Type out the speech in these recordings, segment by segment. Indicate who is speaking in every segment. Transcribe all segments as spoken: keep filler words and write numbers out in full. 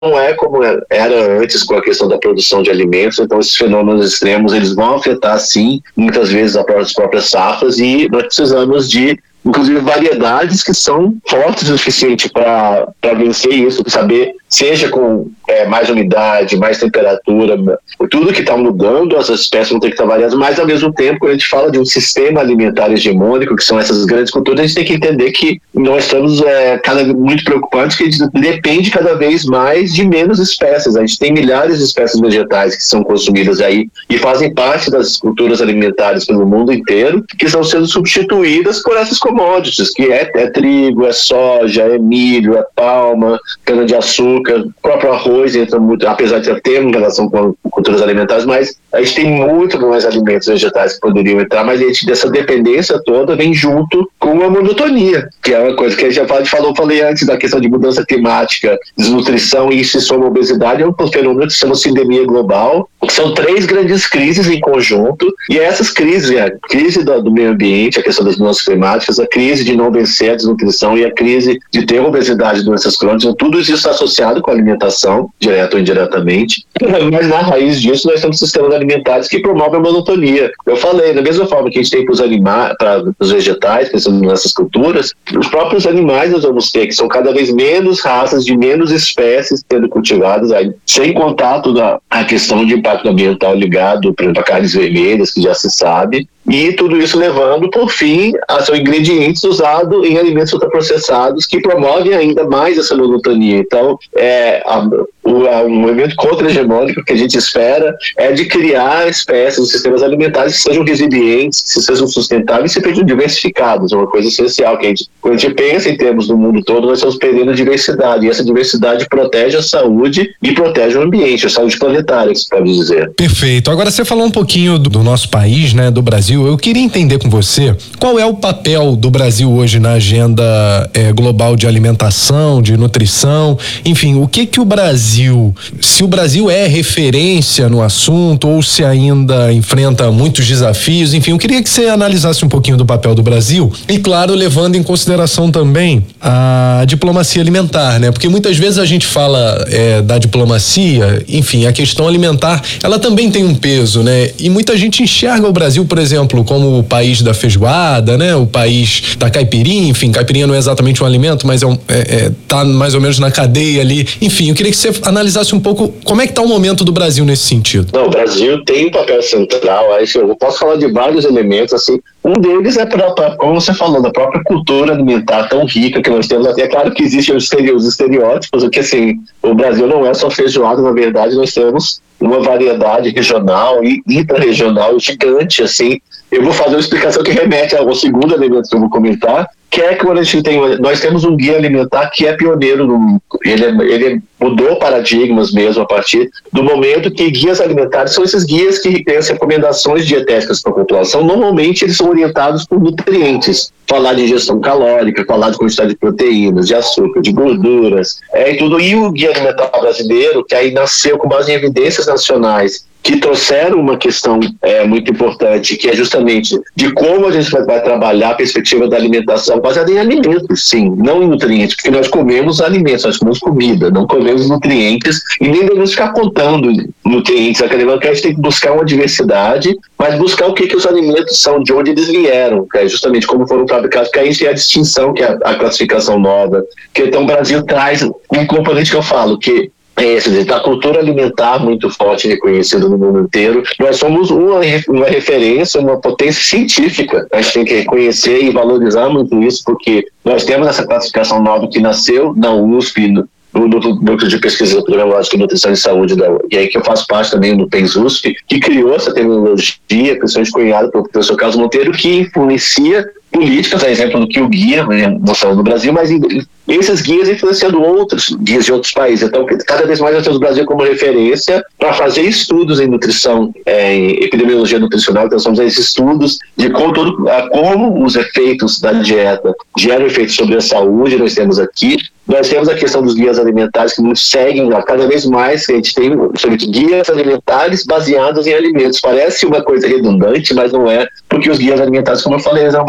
Speaker 1: não é como era antes com a questão da produção de alimentos. Então esses fenômenos extremos, eles vão afetar sim, muitas vezes as próprias safras, e nós precisamos de inclusive variedades que são fortes o suficiente para vencer isso, saber, seja com é, mais umidade, mais temperatura, tudo que está mudando, as espécies vão ter que estar variadas, mas ao mesmo tempo, quando a gente fala de um sistema alimentar hegemônico, que são essas grandes culturas, a gente tem que entender que nós estamos é, cada, muito preocupantes, que a gente depende cada vez mais de menos espécies. A gente tem milhares de espécies vegetais que são consumidas aí e fazem parte das culturas alimentares pelo mundo inteiro, que estão sendo substituídas por essas commodities, que é, é trigo, é soja, é milho, é palma, cana-de-açúcar, o próprio arroz entra muito, apesar de ter uma relação com culturas alimentares, mas a gente tem muito mais alimentos vegetais que poderiam entrar, mas a gente, dessa dependência toda vem junto com a monotonia, que é uma coisa que a gente já falou, falei antes da questão de mudança climática, desnutrição, e isso se soma a obesidade, é um fenômeno que se chama sindemia global, que são três grandes crises em conjunto, e essas crises, a crise do, do meio ambiente, a questão das mudanças climáticas, a crise de não vencer a desnutrição e a crise de ter obesidade e doenças crônicas, tudo isso está associado com a alimentação, direto ou indiretamente, mas na raiz disso nós temos sistemas alimentares que promovem a monotonia. Eu falei, da mesma forma que a gente tem para os animais, para os vegetais, pensando nessas culturas, os próprios animais nós vamos ter, que são cada vez menos raças, de menos espécies sendo cultivadas, aí, sem contato da a questão de impacto ambiental ligado, por exemplo, a carnes vermelhas, que já se sabe, e tudo isso levando, por fim, a seus ingredientes usados em alimentos ultraprocessados que promovem ainda mais essa monotonia. Então, é, a, o, a, um movimento contra-hegemônico que a gente espera é de criar espécies, sistemas alimentares que sejam resilientes, que sejam sustentáveis e sejam diversificados. É uma coisa essencial que a gente, quando a gente pensa em termos do mundo todo, nós estamos perdendo diversidade, e essa diversidade protege a saúde e protege o ambiente, a saúde planetária, que se pode dizer.
Speaker 2: Perfeito. Agora você falou um pouquinho do, do nosso país, né, do Brasil. Eu queria entender com você qual é o papel do Brasil hoje na agenda é, global de alimentação, de nutrição, enfim, o que que o Brasil, se o Brasil é referência no assunto ou se ainda enfrenta muitos desafios, enfim, eu queria que você analisasse um pouquinho do papel do Brasil e, claro, levando em consideração também a diplomacia alimentar, né? Porque muitas vezes a gente fala é, da diplomacia, enfim, a questão alimentar, ela também tem um peso, né? E muita gente enxerga o Brasil, por exemplo, como o país da feijoada, né? O país da caipirinha, enfim, caipirinha não é exatamente um alimento, mas é, um, é, é tá mais ou menos na cadeia ali. Enfim, eu queria que você analisasse um pouco como é que tá o momento do Brasil nesse sentido.
Speaker 1: Não, o Brasil tem um papel central, aí eu posso falar de vários elementos, assim, um deles é, pra, pra, como você falou, da própria cultura alimentar tão rica que nós temos. É claro que existem os estereótipos, porque assim, o Brasil não é só feijoada, na verdade nós temos uma variedade regional e intra-regional gigante, assim. Eu vou fazer uma explicação que remete ao segundo elemento que eu vou comentar, que é que quando a gente tem, nós temos um guia alimentar que é pioneiro, no, ele, ele mudou paradigmas mesmo a partir do momento que guias alimentares são esses guias que têm as recomendações dietéticas para a população. Normalmente eles são orientados por nutrientes, falar de ingestão calórica, falar de quantidade de proteínas, de açúcar, de gorduras, é, e tudo. E o guia alimentar brasileiro, que aí nasceu com base em evidências nacionais, que trouxeram uma questão é, muito importante, que é justamente de como a gente vai, vai trabalhar a perspectiva da alimentação baseada em alimentos, sim, não em nutrientes, porque nós comemos alimentos, nós comemos comida, não comemos nutrientes, e nem devemos ficar apontando nutrientes, acreditando que a gente tem que buscar uma diversidade, mas buscar o que, que os alimentos são, de onde eles vieram, que é justamente como foram fabricados, que aí é a distinção, que é a, a classificação nova, que então o Brasil traz um componente que eu falo, que é esse, a cultura alimentar muito forte e reconhecida no mundo inteiro. Nós somos uma, uma referência, uma potência científica. A gente tem que reconhecer e valorizar muito isso, porque nós temos essa classificação nova que nasceu na U S P, no, no Núcleo de Pesquisa Epidemiológica e Nutrição e Saúde, da, e aí que eu faço parte também do PENSUSP, que criou essa terminologia, principalmente cunhada pelo professor Carlos Monteiro, que influencia políticas, a exemplo do que o guia na saúde do Brasil, mas esses guias influenciando outros guias de outros países. Então, cada vez mais nós temos o Brasil como referência para fazer estudos em nutrição, é, em epidemiologia nutricional. Então, somos esses estudos de como, todo, como os efeitos da dieta geram efeitos sobre a saúde, nós temos aqui. Nós temos a questão dos guias alimentares que nos seguem, cada vez mais a gente tem guias alimentares baseados em alimentos. Parece uma coisa redundante, mas não é, porque os guias alimentares, como eu falei, eles são baseados em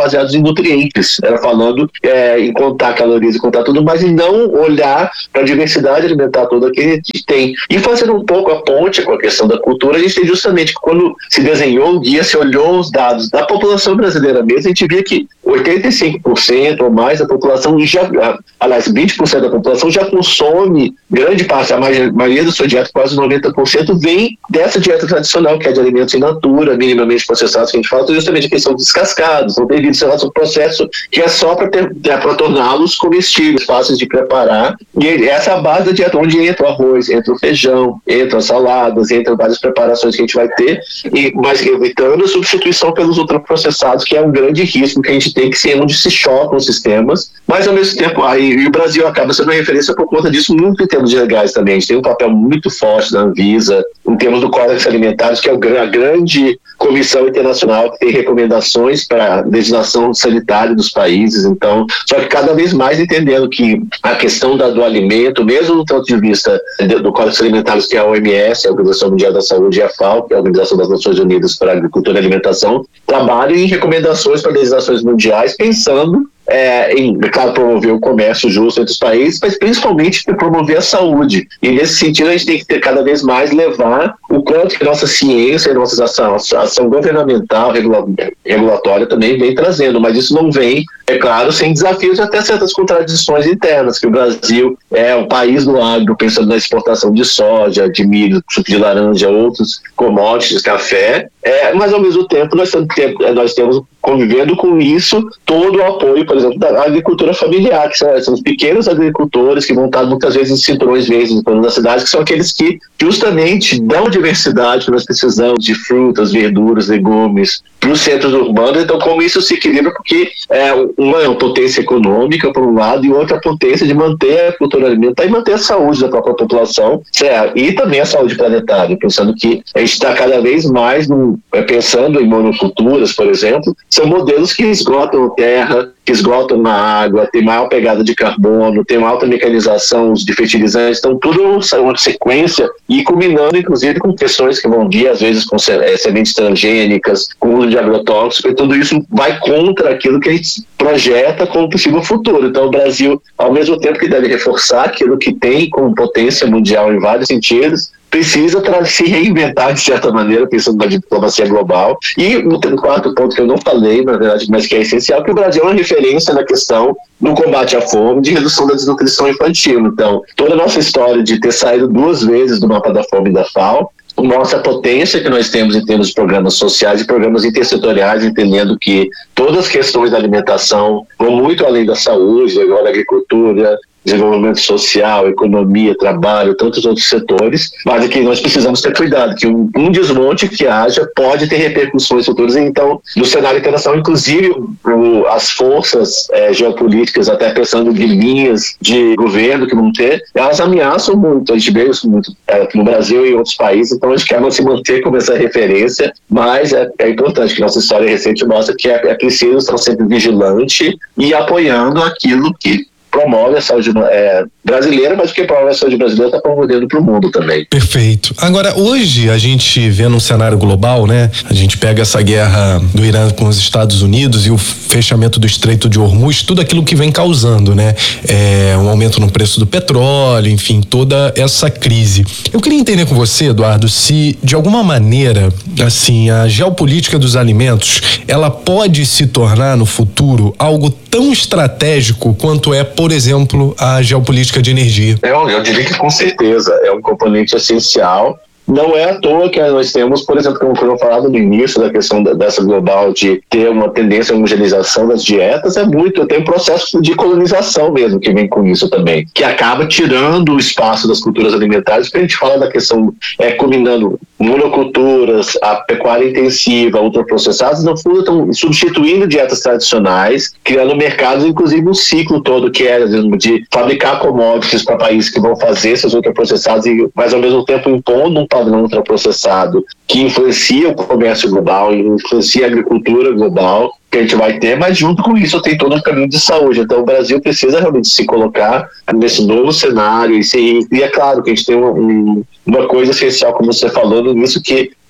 Speaker 1: nutrientes, era falando é, em contar calorias e contar tudo, mas em não olhar para a diversidade alimentar toda que a gente tem. E fazendo um pouco a ponte com a questão da cultura, a gente tem justamente que quando se desenhou o guia, se olhou os dados da população brasileira mesmo, a gente via que oitenta e cinco por cento ou mais da população já, aliás, vinte por cento da população já consome grande parte, a maioria da sua dieta, quase noventa por cento, vem dessa dieta tradicional, que é de alimentos in natura, minimamente processados, que a gente fala, justamente a questão dos descascados, não tem vindo um processo que é só para torná-los comestíveis, fáceis de preparar, e essa é a base da dieta, onde entra o arroz, entra o feijão, entra as saladas, entra várias preparações que a gente vai ter, e, mas evitando a substituição pelos ultraprocessados, que é um grande risco que a gente tem, que ser onde se chocam os sistemas, mas ao mesmo tempo, aí, e o Brasil acaba sendo uma referência por conta disso, muito em termos de legais também. A gente tem um papel muito forte da Anvisa, em termos do Códex Alimentares, que é a grande comissão internacional que tem recomendações para a legislação sanitária dos países. Então, só que cada vez mais entendendo que a questão da, do alimento, mesmo do ponto de vista do Códex Alimentares, que é a O M S, a Organização Mundial da Saúde, e a FAO, que é a Organização das Nações Unidas para a Agricultura e Alimentação, trabalham em recomendações para legislações mundiais, pensando É, em, claro, promover o comércio justo entre os países, mas principalmente promover a saúde. E nesse sentido a gente tem que ter cada vez mais levar o quanto que nossa ciência e nossa ação, ação governamental, regula, regulatória também vem trazendo, mas isso não vem, é claro, sem desafios e até certas contradições internas, que o Brasil é o país do agro, pensando na exportação de soja, de milho, suco de laranja, outros commodities, café, é, mas ao mesmo tempo nós temos, nós temos convivendo com isso todo o apoio, por exemplo, da agricultura familiar, que são, são os pequenos agricultores que vão estar muitas vezes em cinturões verdes no plano da cidade, que são aqueles que justamente dão diversidade que nós precisamos de frutas, verduras, legumes para os centros urbanos. Então, como isso se equilibra, porque é, uma é uma potência econômica, por um lado, e outra a potência de manter a cultura alimentar e manter a saúde da própria população, certo? E também a saúde planetária, pensando que a gente está cada vez mais no, pensando em monoculturas, por exemplo, são modelos que esgotam terra, que esgotam na água, tem maior pegada de carbono, tem uma alta mecanização, uso de fertilizantes, então tudo uma sequência e culminando inclusive com questões que vão vir às vezes com sementes transgênicas, com uso de agrotóxicos, e tudo isso vai contra aquilo que a gente projeta como possível futuro. Então o Brasil, ao mesmo tempo que deve reforçar aquilo que tem como potência mundial em vários sentidos, precisa se reinventar de certa maneira, pensando na diplomacia global. E o quarto ponto que eu não falei, na verdade, mas que é essencial, que o Brasil é uma referência na questão do combate à fome, de redução da desnutrição infantil. Então, toda a nossa história de ter saído duas vezes do mapa da fome da FAO, mostra a potência que nós temos em termos de programas sociais e programas intersetoriais, entendendo que todas as questões da alimentação vão muito além da saúde, agora da agricultura, desenvolvimento social, economia, trabalho, tantos outros setores, mas que nós precisamos ter cuidado, que um, um desmonte que haja pode ter repercussões futuras. Então, no cenário internacional, inclusive o, as forças é, geopolíticas, até pensando em linhas de governo que vão ter, elas ameaçam muito, a gente vê isso muito é, no Brasil e em outros países, então a gente quer se manter como essa referência, mas é, é importante que nossa história recente mostra que é, é preciso estar sempre vigilante e apoiando aquilo que promove a saúde é, brasileira, mas o que promove a saúde brasileira está promovendo para o mundo também.
Speaker 2: Perfeito. Agora, hoje a gente vê num cenário global, né? A gente pega essa guerra do Irã com os Estados Unidos e o fechamento do Estreito de Hormuz, tudo aquilo que vem causando, né? É, um aumento no preço do petróleo, enfim, toda essa crise. Eu queria entender com você, Eduardo, se de alguma maneira, assim, a geopolítica dos alimentos, ela pode se tornar no futuro algo tão estratégico quanto é, por exemplo, a geopolítica de energia.
Speaker 1: Eu, eu diria que com certeza é um componente essencial. Não é à toa que nós temos, por exemplo, como eu falava no início da questão da, dessa global de ter uma tendência à homogeneização das dietas, é muito, tem um processo de colonização mesmo que vem com isso também, que acaba tirando o espaço das culturas alimentares, porque a gente fala da questão, é, combinando monoculturas, a pecuária intensiva, ultraprocessados, no fundo estão substituindo dietas tradicionais, criando mercados, inclusive um ciclo todo que é de fabricar commodities para países que vão fazer esses ultraprocessados, e, mas ao mesmo tempo impondo um padrão ultraprocessado que influencia o comércio global, influencia a agricultura global que a gente vai ter, mas junto com isso tem todo um caminho de saúde. Então o Brasil precisa realmente se colocar nesse novo cenário e, se, e é claro que a gente tem um, um, uma coisa essencial, como você falou no início, que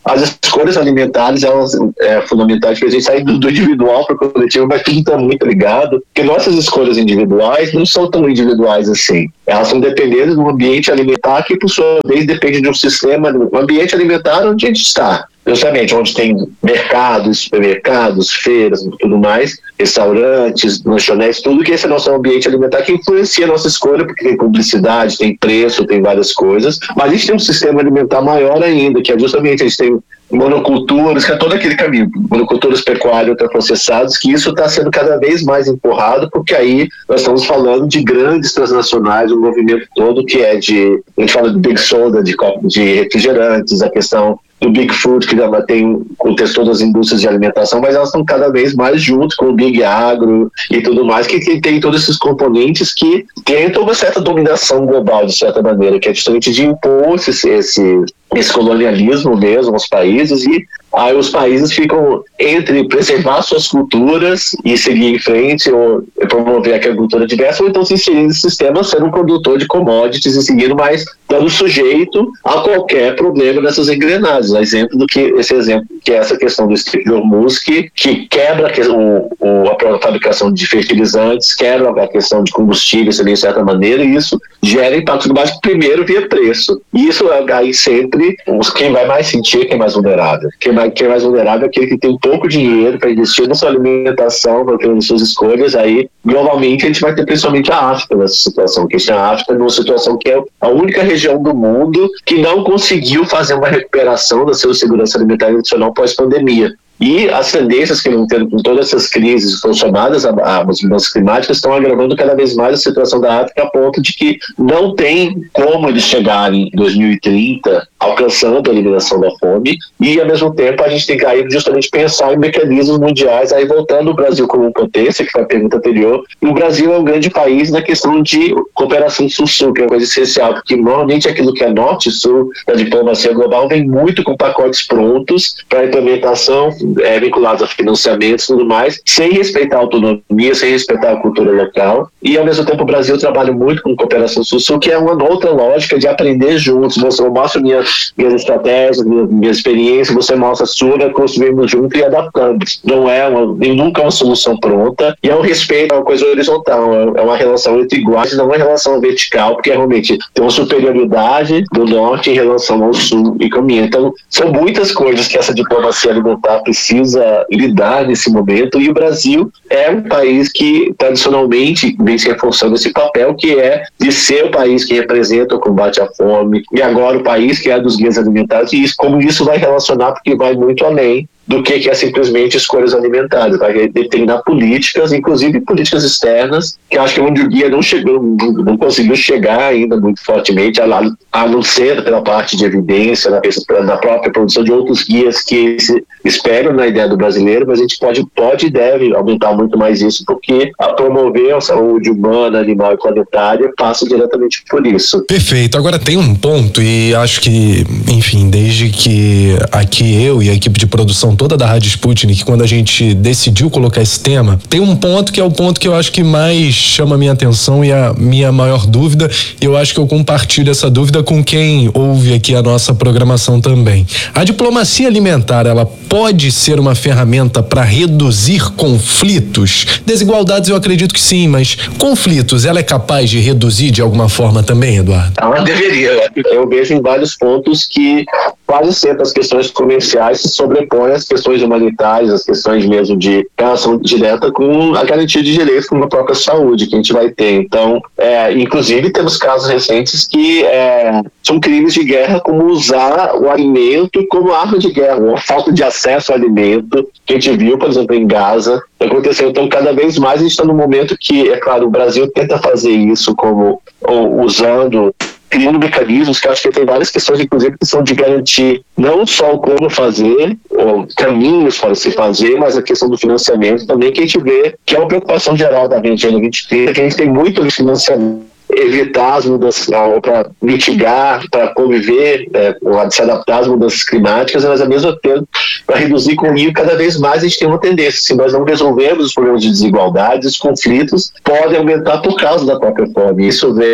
Speaker 1: as escolhas alimentares, elas é fundamentais para a gente sair do, do individual para o coletivo, mas tudo está muito ligado, porque nossas escolhas individuais não são tão individuais assim. Elas são dependentes do ambiente alimentar, que por sua vez depende de um sistema, um ambiente alimentar onde a gente está. Justamente onde tem mercados, supermercados, feiras e tudo mais, restaurantes, lanchonetes, tudo que esse é nosso ambiente alimentar que influencia a nossa escolha, porque tem publicidade, tem preço, tem várias coisas, mas a gente tem um sistema alimentar maior ainda, que é justamente, a gente tem monoculturas, que é todo aquele caminho, monoculturas pecuárias ultraprocessadas, que isso está sendo cada vez mais empurrado, porque aí nós estamos falando de grandes transnacionais, o um movimento todo que é de, a gente fala de big soda, de, de refrigerantes, a questão do Big Food, que tem o contexto das indústrias de alimentação, mas elas estão cada vez mais junto com o Big Agro e tudo mais, que, que tem todos esses componentes que tentam uma certa dominação global, de certa maneira, que é justamente de impor esse, esse, esse colonialismo mesmo aos países, e aí os países ficam entre preservar suas culturas e seguir em frente, ou promover aquela cultura diversa, ou então se inserir nesse sistema, sendo um produtor de commodities e seguindo mais, dando sujeito a qualquer problema dessas engrenagens. Exemplo do que esse exemplo, que é essa questão do Strait de Hormuz, que, que quebra o, o, a fabricação de fertilizantes, quebra a questão de combustíveis de certa maneira, e isso gera impactos globais, primeiro via preço. E isso aí sempre, quem vai mais sentir, quem é mais vulnerável. Quem, vai, quem é mais vulnerável é aquele que tem pouco dinheiro para investir na sua alimentação, para ter as suas escolhas. Aí, globalmente, a gente vai ter principalmente a África nessa situação, que a África numa situação que é a única região do mundo que não conseguiu fazer uma recuperação da sua segurança alimentar nacional pós-pandemia. E as tendências que vão tendo com todas essas crises que estão somadas às mudanças climáticas estão agravando cada vez mais a situação da África, a ponto de que não tem como eles chegarem em dois mil e trinta alcançando a eliminação da fome, e ao mesmo tempo a gente tem que aí justamente pensar em mecanismos mundiais, aí voltando o Brasil como potência, que foi a pergunta anterior. E o Brasil é um grande país na questão de cooperação sul-sul, que é uma coisa essencial, porque normalmente aquilo que é norte-sul da diplomacia global vem muito com pacotes prontos para implementação, É, vinculados a financiamentos e tudo mais, sem respeitar a autonomia, sem respeitar a cultura local. E ao mesmo tempo o Brasil trabalha muito com cooperação sul-sul, que é uma outra lógica de aprender juntos. Você mostra minhas, minhas estratégias, minha, minha experiência, você mostra a sua, construímos junto e adaptamos. Não é uma, nem nunca é uma solução pronta, e é um respeito, é uma coisa horizontal, é uma relação entre iguais, não é uma relação vertical, porque realmente tem uma superioridade do norte em relação ao sul e caminho. Então são muitas coisas que essa diplomacia alimentar precisa precisa lidar nesse momento, e o Brasil é um país que tradicionalmente vem se reforçando esse papel, que é de ser o país que representa o combate à fome, e agora o país que é dos guias alimentares, e isso, como isso vai relacionar, porque vai muito além do que, que é simplesmente escolhas alimentares, vai determinar políticas, inclusive políticas externas, que acho que é onde o guia não chegou, não, não conseguiu chegar ainda muito fortemente, a, a não ser pela parte de evidência, na, na própria produção de outros guias que se esperam na ideia do brasileiro, mas a gente pode, pode e deve aumentar muito mais isso, porque a promover a saúde humana, animal e planetária passa diretamente por isso.
Speaker 2: Perfeito. Agora tem um ponto, e acho que, enfim, desde que aqui eu e a equipe de produção toda da Rádio Sputnik, quando a gente decidiu colocar esse tema, tem um ponto que é o ponto que eu acho que mais chama a minha atenção e a minha maior dúvida, e eu acho que eu compartilho essa dúvida com quem ouve aqui a nossa programação também. A diplomacia alimentar, ela pode ser uma ferramenta para reduzir conflitos? Desigualdades eu acredito que sim, mas conflitos, ela é capaz de reduzir de alguma forma também, Eduardo?
Speaker 1: Ela deveria. Eu vejo em vários pontos que quase sempre as questões comerciais se sobrepõem às questões humanitárias, as questões mesmo de relação direta com a garantia de direitos, com a própria saúde que a gente vai ter. Então, é, inclusive temos casos recentes que é, são crimes de guerra, como usar o alimento como arma de guerra, a falta de acesso ao alimento, que a gente viu, por exemplo, em Gaza, aconteceu. Então, cada vez mais a gente está no momento que, é claro, o Brasil tenta fazer isso como ou, usando criando mecanismos que eu acho que tem várias questões, inclusive, que são de garantir não só como fazer, ou caminhos para se fazer, mas a questão do financiamento também, que a gente vê que é uma preocupação geral da Agenda vinte trinta, que a gente tem muito financiamento, evitar as mudanças, para mitigar, para conviver, é, se adaptar às mudanças climáticas, mas ao mesmo tempo para reduzir com isso. Cada vez mais a gente tem uma tendência, se nós não resolvermos os problemas de desigualdades, os conflitos podem aumentar por causa da própria fome. Isso vem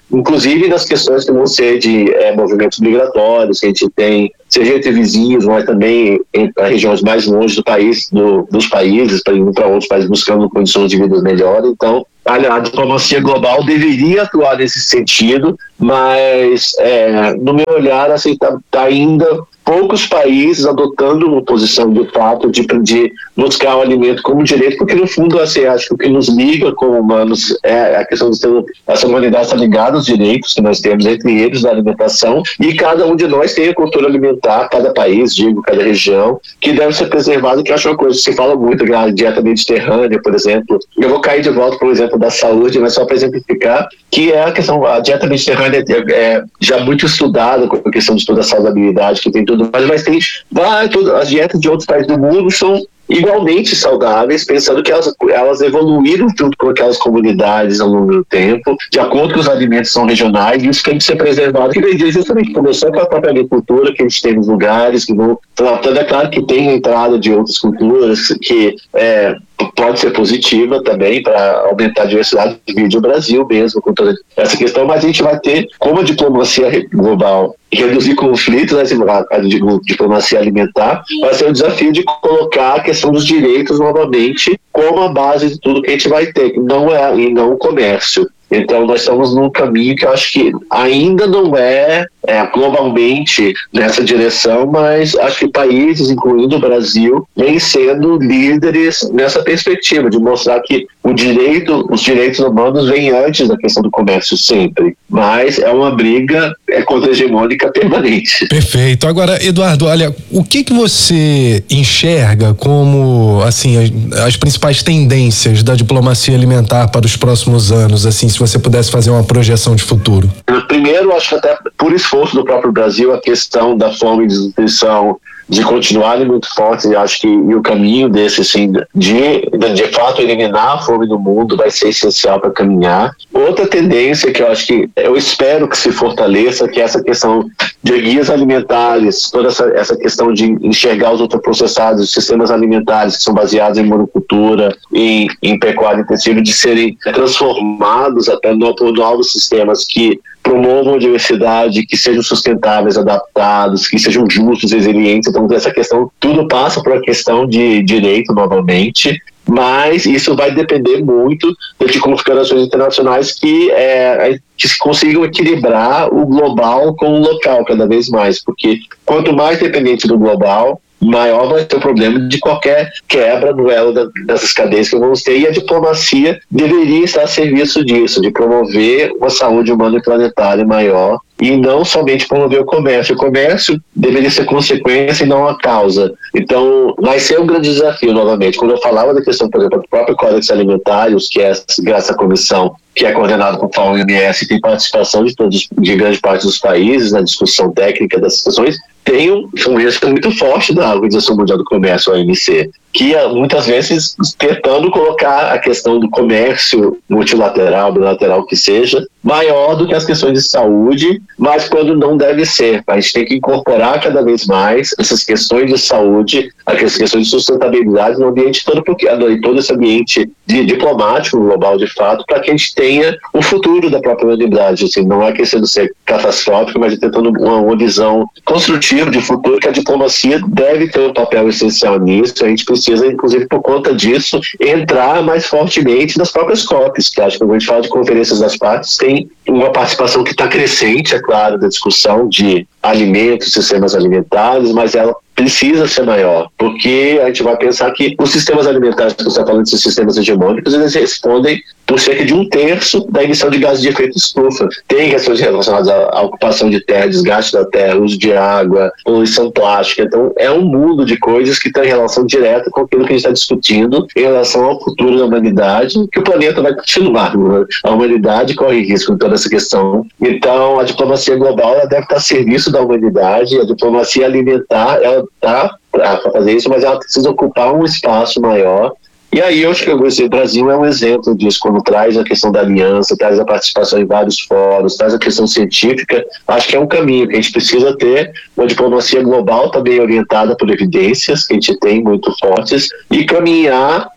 Speaker 1: inclusive nas questões que vão ser de é, movimentos migratórios, que a gente tem, seja entre vizinhos, mas também para regiões mais longe do país, do, dos países, para ir para outros países buscando condições de vida melhores. Então, a diplomacia global deveria atuar nesse sentido, mas é, no meu olhar, assim, está tá ainda poucos países adotando uma posição de fato de, de buscar o alimento como direito, porque no fundo, assim, acho que o que nos liga como humanos é a questão de ter essa humanidade está ligada aos direitos que nós temos entre eles da alimentação, e cada um de nós tem a cultura alimentar, cada país, digo, cada região, que deve ser preservado, que eu acho uma coisa que se fala muito, a dieta mediterrânea, por exemplo. Eu vou cair de volta, por exemplo, da saúde, mas só para exemplificar, que é a questão, a dieta mediterrânea é, é já muito estudada com a questão de toda a saudabilidade, que tem tudo mais, mas tem, vai, todas as dietas de outros países do mundo são igualmente saudáveis, pensando que elas, elas evoluíram junto com aquelas comunidades ao longo do tempo, de acordo com os alimentos são regionais, e isso tem que ser preservado, que vem justamente começou com a própria agricultura que a gente tem nos lugares, que vão tratando, é claro que tem a entrada de outras culturas, que é, pode ser positiva também para aumentar a diversidade de vídeo do Brasil mesmo, com toda essa questão, mas a gente vai ter, como a diplomacia global, reduzir conflitos, a, a diplomacia alimentar, vai ser o desafio de colocar a questão dos direitos novamente como a base de tudo que a gente vai ter, que não é, e não o comércio. Então nós estamos num caminho que eu acho que ainda não é, é globalmente nessa direção, mas acho que países, incluindo o Brasil, vêm sendo líderes nessa perspectiva de mostrar que o direito, os direitos humanos vêm antes da questão do comércio sempre, mas é uma briga é contra-hegemônica permanente.
Speaker 2: Perfeito. Agora, Eduardo, olha, o que que você enxerga como, assim, as, as principais tendências da diplomacia alimentar para os próximos anos, assim, se você pudesse fazer uma projeção de futuro?
Speaker 1: Primeiro, acho que até por esforço do próprio Brasil, a questão da fome e desnutrição de continuarem muito fortes, e acho que e o caminho desse, assim, de, de, de fato eliminar a fome no mundo vai ser essencial para caminhar. Outra tendência que eu acho que, eu espero que se fortaleça, que é essa questão de guias alimentares, toda essa, essa questão de enxergar os ultraprocessados, os sistemas alimentares que são baseados em monocultura, em, em pecuária intensiva, de serem transformados até no, por novos sistemas que promovam a diversidade, que sejam sustentáveis, adaptados, que sejam justos, resilientes. Então, essa questão, tudo passa por uma questão de direito, novamente, mas isso vai depender muito de configurações internacionais que, é, que consigam equilibrar o global com o local cada vez mais, porque quanto mais dependente do global, maior vai ter o problema de qualquer quebra no elo da, dessas cadeias que vamos ter, e a diplomacia deveria estar a serviço disso, de promover uma saúde humana e planetária maior, e não somente promover o comércio. O comércio deveria ser consequência e não a causa. Então, vai ser um grande desafio novamente. Quando eu falava da questão, por exemplo, do próprio Códex Alimentários, que é, graças à comissão, que é coordenado por O M S e tem participação de, todos, de grande parte dos países na discussão técnica das questões, tem um, um risco muito forte da Organização Mundial do Comércio, a O M C, que muitas vezes tentando colocar a questão do comércio multilateral, bilateral que seja, maior do que as questões de saúde, mas quando não deve ser. A gente tem que incorporar cada vez mais essas questões de saúde, as questões de sustentabilidade no ambiente todo, porque em todo esse ambiente de, diplomático global de fato, para que a gente tenha o futuro da própria humanidade. Assim, não é questão de ser catastrófico, mas de tentando uma, uma visão construtiva de futuro, que a diplomacia deve ter um papel essencial nisso. A gente precisa, inclusive por conta disso, entrar mais fortemente nas próprias C O Ps, que acho que quando a gente fala de conferências das partes, tem uma participação que está crescente, é claro, da discussão de alimentos, sistemas alimentares, mas ela precisa ser maior, porque a gente vai pensar que os sistemas alimentares, que você está falando desses sistemas hegemônicos, eles respondem por cerca de um terço da emissão de gases de efeito estufa. Tem questões relacionadas à ocupação de terra, desgaste da terra, uso de água, poluição plástica. Então, é um mundo de coisas que tem relação direta com aquilo que a gente está discutindo em relação ao futuro da humanidade, que o planeta vai continuar. Né? A humanidade corre risco em toda essa questão. Então, a diplomacia global ela deve estar a serviço da humanidade, a diplomacia alimentar, ela está para fazer isso, mas ela precisa ocupar um espaço maior. E aí eu acho que o Brasil é um exemplo disso, quando traz a questão da aliança, traz a participação em vários fóruns, traz a questão científica. Acho que é um caminho que a gente precisa ter, uma diplomacia global também orientada por evidências, que a gente tem muito fortes, e caminhar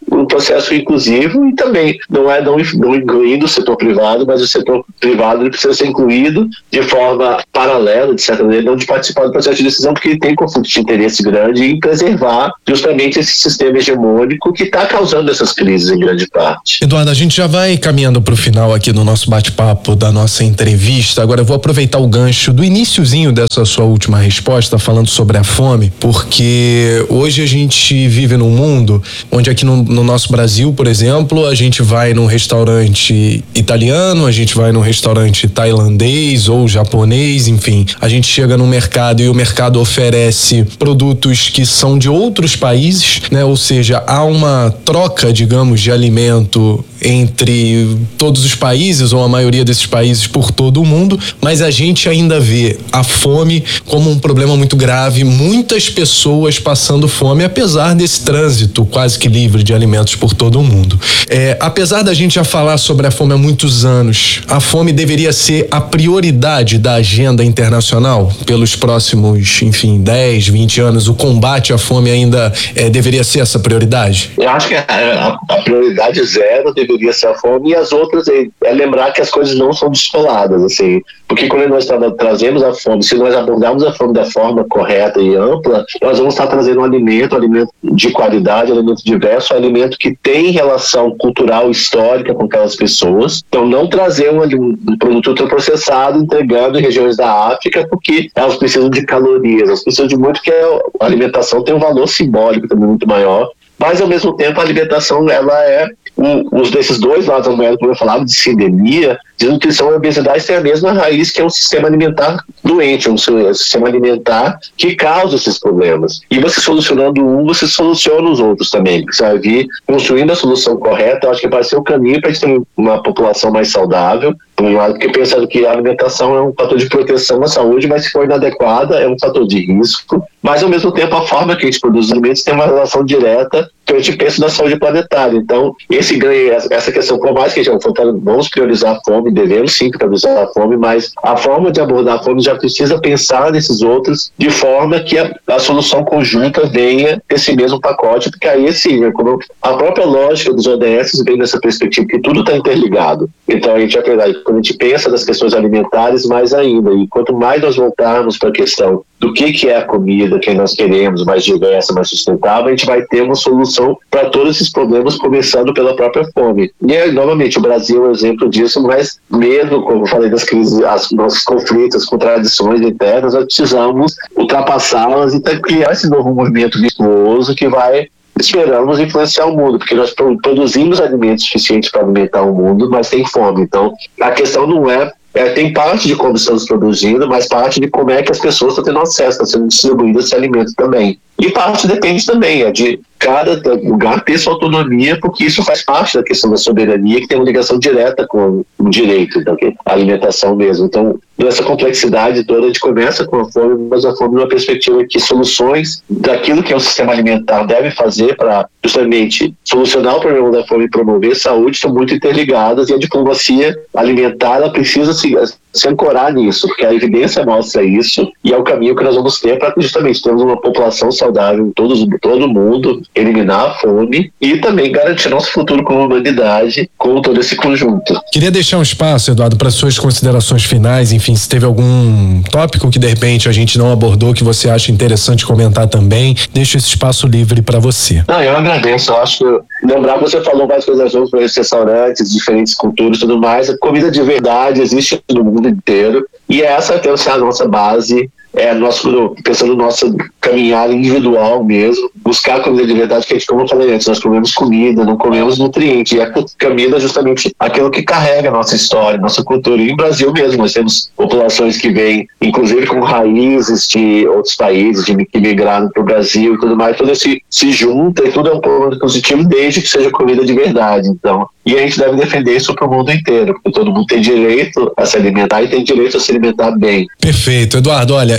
Speaker 1: um processo inclusivo e também não é não, não incluindo o setor privado, mas o setor privado ele precisa ser incluído de forma paralela, de certa maneira, não de participar do processo de decisão, porque ele tem conflito de interesse grande em preservar justamente esse sistema hegemônico que está causando essas crises em grande parte.
Speaker 2: Eduardo, a gente já vai caminhando para o final aqui no nosso bate-papo da nossa entrevista. Agora eu vou aproveitar o gancho do iniciozinho dessa sua última resposta, falando sobre a fome, porque hoje a gente vive num mundo onde aqui no, no nosso Brasil, por exemplo, a gente vai num restaurante italiano, a gente vai num restaurante tailandês ou japonês, enfim, a gente chega no mercado e o mercado oferece produtos que são de outros países, né? Ou seja, há uma troca, digamos, de alimento entre todos os países ou a maioria desses países por todo o mundo, mas a gente ainda vê a fome como um problema muito grave, muitas pessoas passando fome, apesar desse trânsito quase que livre de alimentos por todo o mundo. É, apesar da gente já falar sobre a fome há muitos anos, a fome deveria ser a prioridade da agenda internacional pelos próximos, enfim, dez, vinte anos. O combate à fome ainda é, deveria ser essa prioridade?
Speaker 1: Eu acho que a, a, a prioridade zero deveria ser a fome, e as outras é, é lembrar que as coisas não são descoladas, assim, porque quando nós tra- trazemos a fome, se nós abordarmos a fome da forma correta e ampla, nós vamos estar trazendo um alimento, um alimento de qualidade, um alimento diverso, um alimento que tem relação cultural, histórica com aquelas pessoas. Então, não trazer um, um produto ultraprocessado entregando em regiões da África, porque elas precisam de calorias, elas precisam de muito, que a alimentação tem um valor simbólico também muito maior, mas ao mesmo tempo a alimentação ela é um, os desses dois lados da moeda, como eu falava, de sindemia, desnutrição e obesidade tem a mesma raiz, que é um sistema alimentar doente, um sistema alimentar que causa esses problemas. E você solucionando um, você soluciona os outros também. Você vai vir construindo a solução correta. Eu acho que vai ser o caminho para a gente ter uma população mais saudável, por um lado, porque pensando que a alimentação é um fator de proteção à saúde, mas se for inadequada é um fator de risco. Mas ao mesmo tempo a forma que a gente produz os alimentos tem uma relação direta que a gente pensa na saúde planetária. Então esse ganho, essa questão, por mais que a gente vamos priorizar a fome, devemos sim priorizar a fome, mas a forma de abordar a fome já precisa pensar nesses outros de forma que a, a solução conjunta venha desse mesmo pacote, porque aí sim, né, como a própria lógica dos O D S vem nessa perspectiva que tudo está interligado. Então a gente vai, quando a gente pensa nas questões alimentares, mais ainda, e quanto mais nós voltarmos para a questão do que, que é a comida que nós queremos, mais diversa, mais sustentável, a gente vai ter uma solução para todos esses problemas, começando pela própria fome. E, aí, novamente, o Brasil é um exemplo disso, mas mesmo, como eu falei, das crises, as, nossos conflitos, contradições internas, nós precisamos ultrapassá-las e criar esse novo movimento virtuoso que vai, esperamos, influenciar o mundo, porque nós produzimos alimentos suficientes para alimentar o mundo, mas tem fome. Então, a questão não é É, tem parte de como estamos produzindo, mas parte de como é que as pessoas estão tendo acesso, está sendo distribuído esse alimento também. E parte depende também, é de cada lugar ter sua autonomia, porque isso faz parte da questão da soberania, que tem uma ligação direta com o direito, então, a alimentação mesmo. Então, nessa complexidade toda, a gente começa com a fome, mas a fome numa perspectiva que soluções daquilo que é o sistema alimentar deve fazer para justamente solucionar o problema da fome e promover saúde estão muito interligadas, e a diplomacia alimentar ela precisa se, se ancorar nisso, porque a evidência mostra isso, e é o caminho que nós vamos ter para justamente termos uma população saudável em todos, todo mundo, eliminar a fome e também garantir nosso futuro como humanidade com todo esse conjunto.
Speaker 2: Queria deixar um espaço, Eduardo, para suas considerações finais, enfim, se teve algum tópico que de repente a gente não abordou que você acha interessante comentar também, deixo esse espaço livre para você.
Speaker 1: Não, eu agradeço, eu acho que lembrar que você falou várias coisas juntos para esses restaurantes, diferentes culturas e tudo mais, a comida de verdade existe no mundo inteiro e essa tem que ser a nossa base. É, nosso, pensando no nosso caminhar individual mesmo, buscar comida de verdade, que a gente, como eu falei antes, nós comemos comida, não comemos nutriente, e a comida é justamente aquilo que carrega a nossa história, nossa cultura, e no Brasil mesmo, nós temos populações que vêm, inclusive com raízes de outros países, de, que migraram para o Brasil e tudo mais, tudo se, se junta e tudo é um ponto positivo, desde que seja comida de verdade, então, e a gente deve defender isso para o mundo inteiro, porque todo mundo tem direito a se alimentar e tem direito a se alimentar bem.
Speaker 2: Perfeito, Eduardo, olha,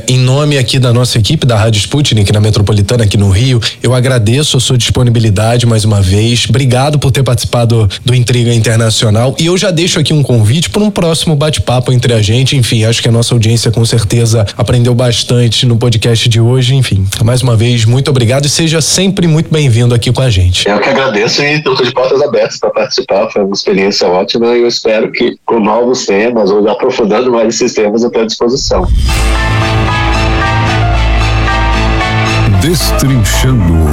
Speaker 2: em nome aqui da nossa equipe da Rádio Sputnik, na Metropolitana aqui no Rio, eu agradeço a sua disponibilidade mais uma vez. Obrigado por ter participado do Intriga Internacional, e eu já deixo aqui um convite para um próximo bate-papo entre a gente. Enfim, acho que a nossa audiência com certeza aprendeu bastante no podcast de hoje. Enfim, mais uma vez, muito obrigado e seja sempre muito bem-vindo aqui com a gente.
Speaker 1: Eu que agradeço e estou de portas abertas para participar. Foi uma experiência ótima e eu espero que com novos temas ou aprofundando mais esses temas eu estou à disposição.
Speaker 2: Destrinchando.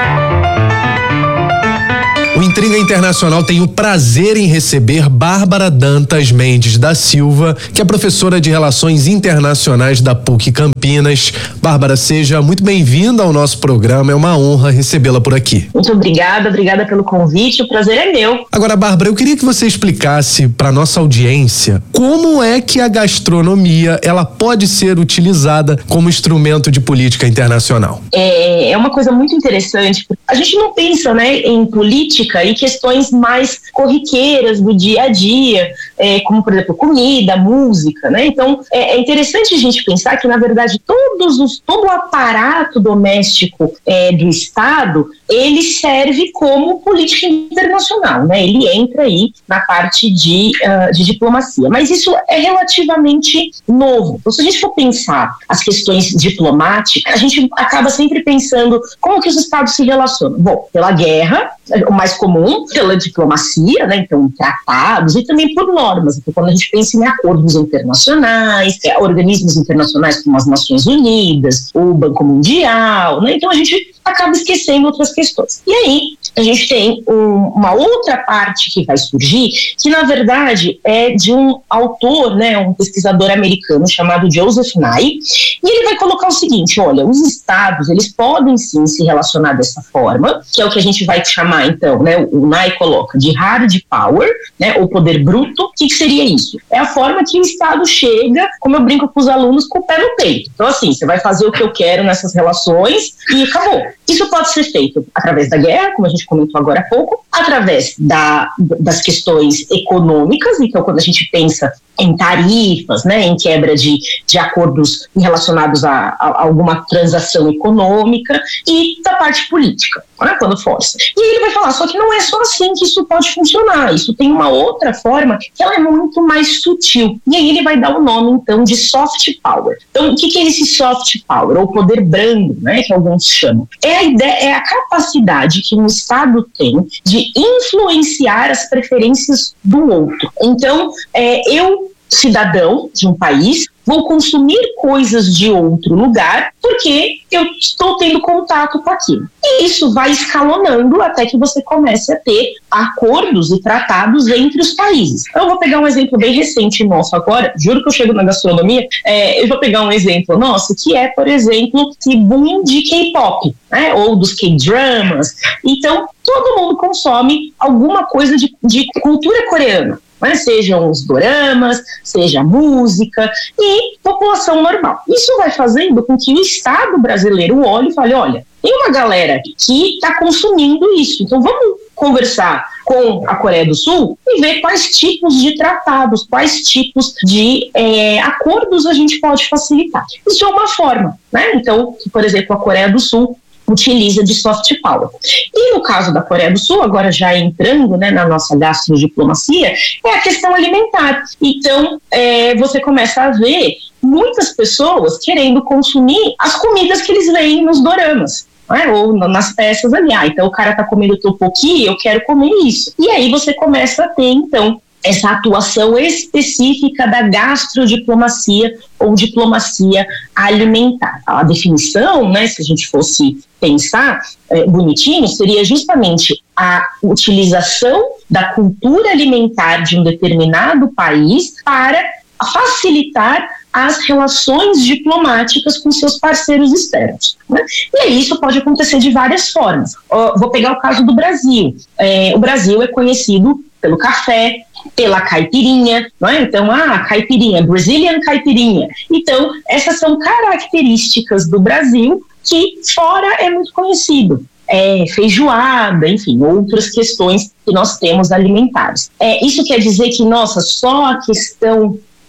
Speaker 2: O Intriga Internacional tem o prazer em receber Bárbara Dantas Mendes da Silva, que é professora de Relações Internacionais da P U C Campinas. Bárbara, seja muito bem-vinda ao nosso programa, é uma honra recebê-la por aqui.
Speaker 3: Muito obrigada, obrigada pelo convite, o prazer é meu.
Speaker 2: Agora, Bárbara, eu queria que você explicasse para nossa audiência como é que a gastronomia ela pode ser utilizada como instrumento de política internacional.
Speaker 3: É, é uma coisa muito interessante, a gente não pensa, né, em política e questões mais corriqueiras do dia a dia, é, como, por exemplo, comida, música, né? Então, é, é interessante a gente pensar que, na verdade, todos os, todo o aparato doméstico é, do Estado, ele serve como política internacional, né? Ele entra aí na parte de, uh, de diplomacia. Mas isso é relativamente novo. Então, se a gente for pensar as questões diplomáticas, a gente acaba sempre pensando como que os Estados se relacionam. Bom, pela guerra, o mais comum, pela diplomacia, né? Então tratados e também por normas. Então, quando a gente pensa em acordos internacionais, é, organismos internacionais como as Nações Unidas, o Banco Mundial, né? Então a gente acaba esquecendo outras questões. E aí a gente tem um, uma outra parte que vai surgir, que na verdade é de um autor, né, um pesquisador americano chamado Joseph Nye, e ele vai colocar o seguinte: olha, os estados, eles podem sim se relacionar dessa forma, que é o que a gente vai chamar então, né, o Nye coloca de hard power, né, ou poder bruto. O que, que seria isso? É a forma que o Estado chega, como eu brinco com os alunos, com o pé no peito. Então assim, você vai fazer o que eu quero nessas relações e acabou. Isso pode ser feito através da guerra, como a gente comentou agora há pouco, através da, das questões econômicas. Então, quando a gente pensa em tarifas, né, em quebra de, de acordos relacionados a, a alguma transação econômica, e da parte política, né, quando força. E aí ele vai falar, só que não é só assim que isso pode funcionar, isso tem uma outra forma que ela é muito mais sutil. E aí ele vai dar o nome, então, de soft power. Então, o que, que é esse soft power, ou poder brando, né, que alguns chamam? É a ideia, é a capacidade que um Estado tem de influenciar as preferências do outro. Então, é, eu, cidadão de um país, vou consumir coisas de outro lugar porque eu estou tendo contato com aquilo. E isso vai escalonando até que você comece a ter acordos e tratados entre os países. Eu vou pegar um exemplo bem recente nosso agora, juro que eu chego na gastronomia, é, eu vou pegar um exemplo nosso, que é, por exemplo, esse boom de K-pop, né, ou dos K-dramas. Então, todo mundo consome alguma coisa de, de cultura coreana. Mas sejam os doramas, seja a música e população normal. Isso vai fazendo com que o Estado brasileiro olhe e fale, olha, tem uma galera que está consumindo isso, então vamos conversar com a Coreia do Sul e ver quais tipos de tratados, quais tipos de é, acordos a gente pode facilitar. Isso é uma forma, né? Então, por exemplo, a Coreia do Sul utiliza de soft power. E no caso da Coreia do Sul, agora já entrando, né, na nossa gastrodiplomacia, é a questão alimentar. Então, é, você começa a ver muitas pessoas querendo consumir as comidas que eles veem nos doramas. É, ou nas peças ali, ah, então o cara tá comendo tteokbokki, eu quero comer isso. E aí você começa a ter, então, essa atuação específica da gastrodiplomacia ou diplomacia alimentar. A definição, né, se a gente fosse pensar é, bonitinho, seria justamente a utilização da cultura alimentar de um determinado país para facilitar as relações diplomáticas com seus parceiros externos, né? E aí isso pode acontecer de várias formas. Uh, vou pegar o caso do Brasil. É, o Brasil é conhecido pelo café, pela caipirinha, não é? Então, ah, caipirinha, Brazilian caipirinha. Então, essas são características do Brasil que fora é muito conhecido. É, feijoada, enfim, outras questões que nós temos alimentares. É, isso quer dizer que, nossa, só a questão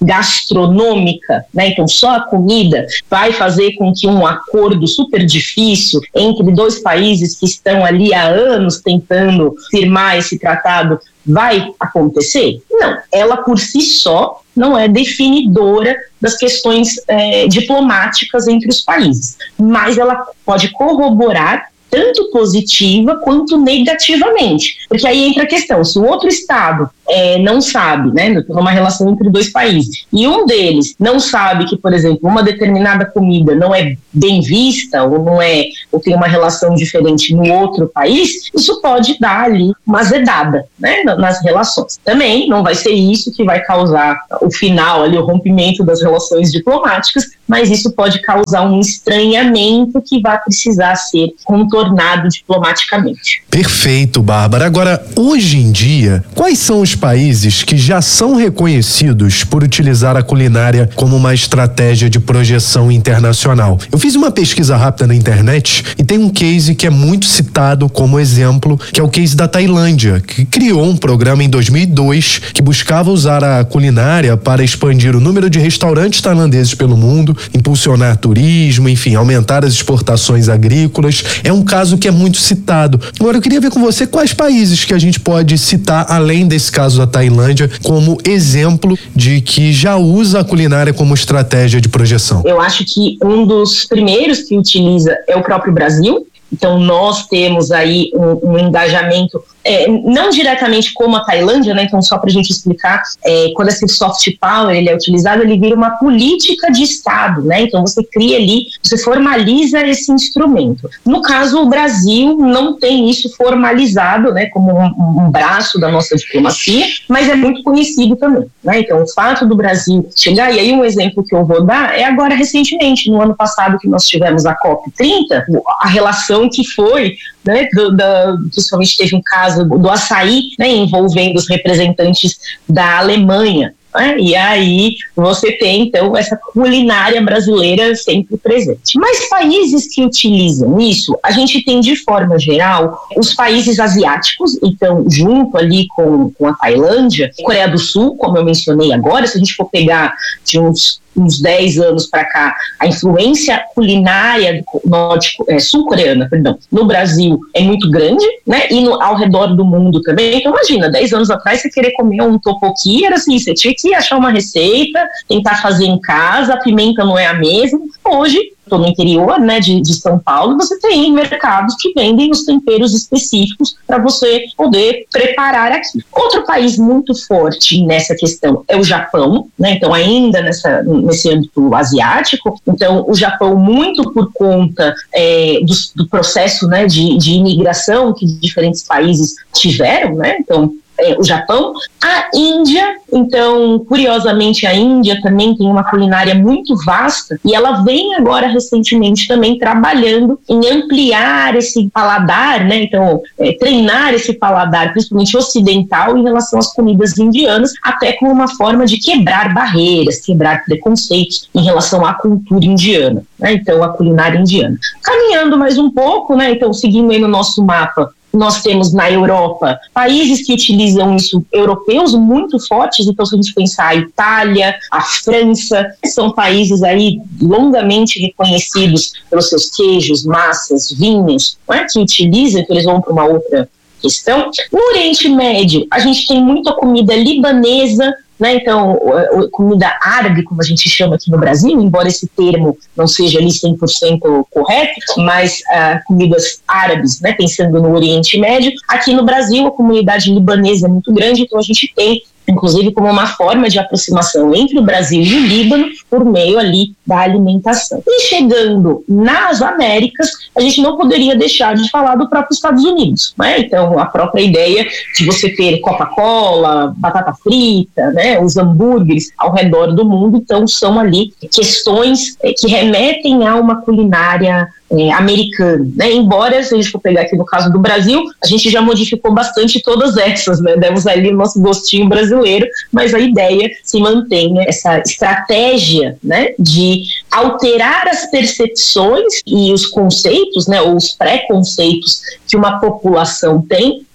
Speaker 3: gastronômica, né? Então só a comida vai fazer com que um acordo super difícil entre dois países que estão ali há anos tentando firmar esse tratado vai acontecer? Não, ela por si só não é definidora das questões é, diplomáticas entre os países, mas ela pode corroborar tanto positiva quanto negativamente, porque aí entra a questão, se o outro estado é, não sabe, né, numa relação entre dois países, e um deles não sabe que, por exemplo, uma determinada comida não é bem vista, ou não é, ou tem uma relação diferente no outro país, isso pode dar ali uma azedada, né, nas relações. Também não vai ser isso que vai causar o final ali, o rompimento das relações diplomáticas, mas isso pode causar um estranhamento que vai precisar ser contornado diplomaticamente.
Speaker 2: Perfeito, Bárbara. Agora, hoje em dia, quais são os países que já são reconhecidos por utilizar a culinária como uma estratégia de projeção internacional? Eu fiz uma pesquisa rápida na internet e tem um case que é muito citado como exemplo, que é o case da Tailândia, que criou um programa em dois mil e dois que buscava usar a culinária para expandir o número de restaurantes tailandeses pelo mundo, impulsionar turismo, enfim, aumentar as exportações agrícolas. É um caso que é muito citado. Agora, eu queria ver com você quais países que a gente pode citar, além desse caso da Tailândia, como exemplo de que já usa a culinária como estratégia de projeção.
Speaker 3: Eu acho que um dos primeiros que utiliza é o próprio Brasil. Então, nós temos aí um, um engajamento, é, não diretamente como a Tailândia, né? Então, só para a gente explicar, é, quando esse soft power ele é utilizado, ele vira uma política de Estado, né? Então, você cria ali, você formaliza esse instrumento. No caso, o Brasil não tem isso formalizado, né? Como um, um braço da nossa diplomacia, mas é muito conhecido também, né? Então, o fato do Brasil chegar, e aí um exemplo que eu vou dar é agora recentemente, no ano passado que nós tivemos a COP trinta, a relação que foi, né, do, da, principalmente teve um caso do açaí, né, envolvendo os representantes da Alemanha, né, e aí você tem então essa culinária brasileira sempre presente. Mas países que utilizam isso, a gente tem de forma geral os países asiáticos, então junto ali com, com a Tailândia, Coreia do Sul, como eu mencionei agora, se a gente for pegar de uns uns dez anos para cá, a influência culinária norte, é, sul-coreana, perdão, no Brasil é muito grande, né, e no, ao redor do mundo também. Então imagina, dez anos atrás você querer comer um tteokbokki, era assim, você tinha que achar uma receita, tentar fazer em casa, a pimenta não é a mesma. Hoje, estou no interior, né, de, de São Paulo, você tem mercados que vendem os temperos específicos para você poder preparar aqui. Outro país muito forte nessa questão é o Japão, né, então ainda nessa, nesse âmbito asiático, então o Japão muito por conta é, do, do processo, né, de, de imigração que diferentes países tiveram, né, então É, o Japão, a Índia, então, curiosamente, a Índia também tem uma culinária muito vasta e ela vem agora recentemente também trabalhando em ampliar esse paladar, né? Então, é, treinar esse paladar, principalmente ocidental, em relação às comidas indianas, até como uma forma de quebrar barreiras, quebrar preconceitos em relação à cultura indiana, né? Então, a culinária indiana. Caminhando mais um pouco, né? Então, seguindo aí no nosso mapa, nós temos na Europa países que utilizam isso, europeus muito fortes, então se a gente pensar a Itália, a França, são países aí longamente reconhecidos pelos seus queijos, massas, vinhos, não é? Que utilizam, então eles vão para uma outra questão. No Oriente Médio, a gente tem muita comida libanesa, né? Então, a comida árabe, como a gente chama aqui no Brasil, embora esse termo não seja ali cem por cento correto, mas uh, comidas árabes, né? Pensando no Oriente Médio. Aqui no Brasil, a comunidade libanesa é muito grande, então a gente tem, inclusive, como uma forma de aproximação entre o Brasil e o Líbano, por meio ali da alimentação. E chegando nas Américas, a gente não poderia deixar de falar do próprio Estados Unidos, né? Então, a própria ideia de você ter Coca-Cola, batata frita, né? Os hambúrgueres ao redor do mundo, então, são ali questões é, que remetem a uma culinária É, americano, né? Embora, se a gente for pegar aqui no caso do Brasil, a gente já modificou bastante todas essas, né? Demos ali o nosso gostinho brasileiro, mas a ideia se mantém, essa estratégia, né, de alterar as percepções e os conceitos, né, ou os preconceitos que uma população tem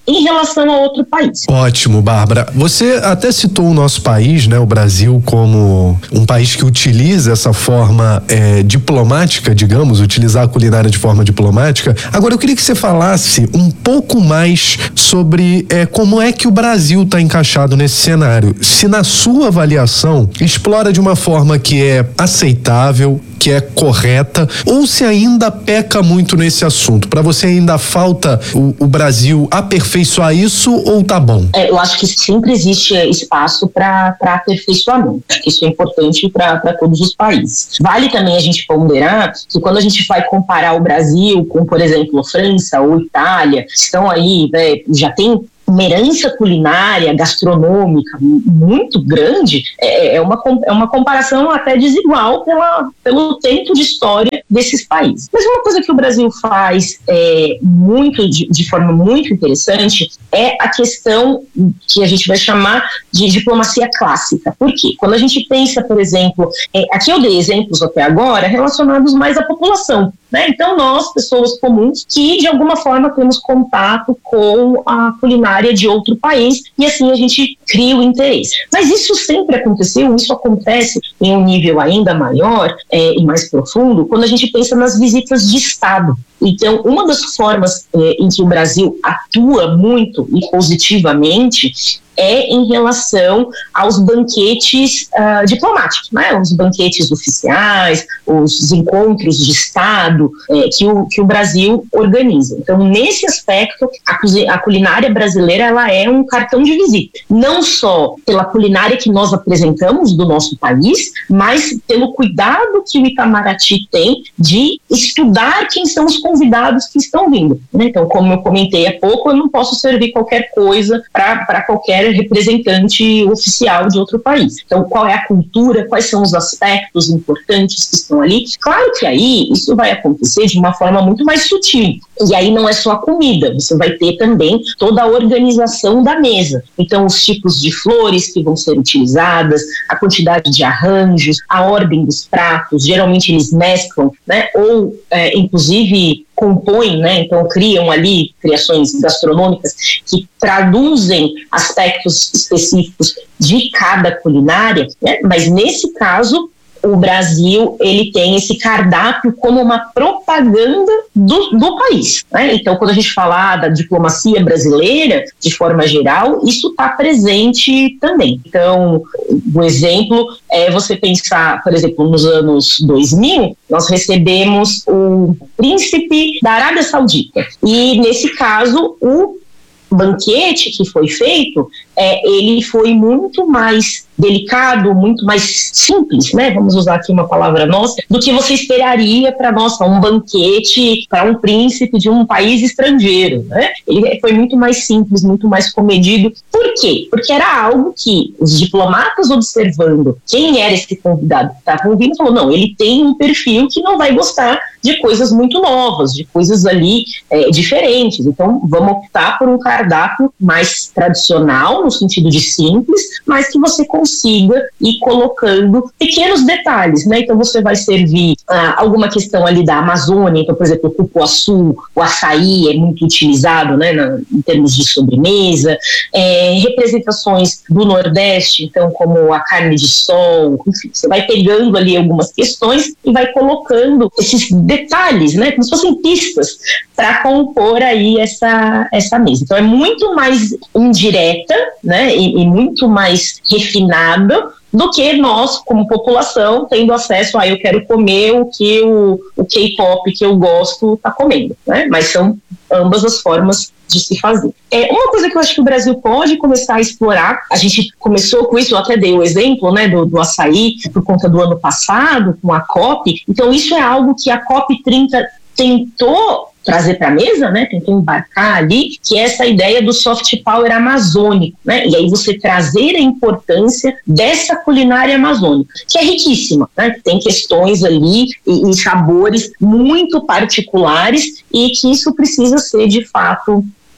Speaker 3: em relação a outro país.
Speaker 2: Ótimo, Bárbara. Você até citou o nosso país, né, o Brasil, como um país que utiliza essa forma é, diplomática, digamos, utilizar a culinária de forma diplomática. Agora, eu queria que você falasse um pouco mais sobre é, como é que o Brasil está encaixado nesse cenário. Se na sua avaliação explora de uma forma que é aceitável, que é correta, ou se ainda peca muito nesse assunto? Para você ainda falta o, o Brasil aperfeiçoar isso ou tá bom?
Speaker 3: É, eu acho que sempre existe espaço para aperfeiçoamento. Isso é importante para todos os países. Vale também a gente ponderar que quando a gente vai comparar o Brasil com, por exemplo, França ou Itália, estão aí, né, já tem uma herança culinária, gastronômica muito grande, é, é, uma, é uma comparação até desigual pela, pelo tempo de história desses países. Mas uma coisa que o Brasil faz é, muito, de, de forma muito interessante é a questão que a gente vai chamar de diplomacia clássica. Por quê? Quando a gente pensa, por exemplo, é, aqui eu dei exemplos até agora relacionados mais à população, né? Então nós, pessoas comuns, que de alguma forma temos contato com a culinária de outro país e assim a gente cria o interesse. Mas isso sempre aconteceu, isso acontece em um nível ainda maior é, e mais profundo quando a gente pensa nas visitas de Estado. Então, uma das formas é, em que o Brasil atua muito e positivamente é em relação aos banquetes uh, diplomáticos, né? Os banquetes oficiais, os encontros de Estado é, que, o, que o Brasil organiza. Então, nesse aspecto, a, a culinária brasileira ela é um cartão de visita, não só pela culinária que nós apresentamos do nosso país, mas pelo cuidado que o Itamaraty tem de estudar quem são os convidados que estão vindo, né? Então, como eu comentei há pouco, eu não posso servir qualquer coisa para qualquer representante oficial de outro país. Então, qual é a cultura, quais são os aspectos importantes que estão ali? Claro que aí isso vai acontecer de uma forma muito mais sutil. E aí não é só a comida, você vai ter também toda a organização da mesa. Então, os tipos de flores que vão ser utilizadas, a quantidade de arranjos, a ordem dos pratos, geralmente eles mesclam, né? Ou, é, inclusive, compõem, né? Então criam ali criações gastronômicas que traduzem aspectos específicos de cada culinária, né? Mas nesse caso o Brasil ele tem esse cardápio como uma propaganda do, do país, né? Então, quando a gente fala da diplomacia brasileira, de forma geral, isso está presente também. Então, o exemplo é você pensar, por exemplo, nos anos dois mil, nós recebemos o príncipe da Arábia Saudita. E, nesse caso, o banquete que foi feito, é, ele foi muito mais delicado, muito mais simples, né? Vamos usar aqui uma palavra nossa, do que você esperaria para, nossa, um banquete para um príncipe de um país estrangeiro, né? Ele foi muito mais simples, muito mais comedido. Por quê? Porque era algo que os diplomatas, observando quem era esse convidado que estava ouvindo, falou, não, ele tem um perfil que não vai gostar de coisas muito novas, de coisas ali é, diferentes. Então, vamos optar por um cardápio mais tradicional, no sentido de simples, mas que você consiga ir colocando pequenos detalhes, né? Então, você vai servir ah, alguma questão ali da Amazônia, então, por exemplo, o cupuaçu, o açaí é muito utilizado, né, na, em termos de sobremesa, é, representações do Nordeste, então, como a carne de sol, enfim, você vai pegando ali algumas questões e vai colocando esses detalhes, né, como se fossem pistas para compor aí essa, essa mesa. Então, é muito mais indireta, né, e, e muito mais refinada do que nós, como população, tendo acesso a, eu quero comer o que o, o K-pop que eu gosto está comendo, né? Mas são ambas as formas de se fazer. É, uma coisa que eu acho que o Brasil pode começar a explorar, a gente começou com isso, eu até dei o exemplo, né, do, do açaí, por conta do ano passado, com a COP, então isso é algo que a COP trinta tentou trazer para a mesa, né, tentou embarcar ali, que é essa ideia do soft power amazônico, né, e aí você trazer a importância dessa culinária amazônica, que é riquíssima, né, que tem questões ali e, e sabores muito particulares e que isso precisa ser, de fato,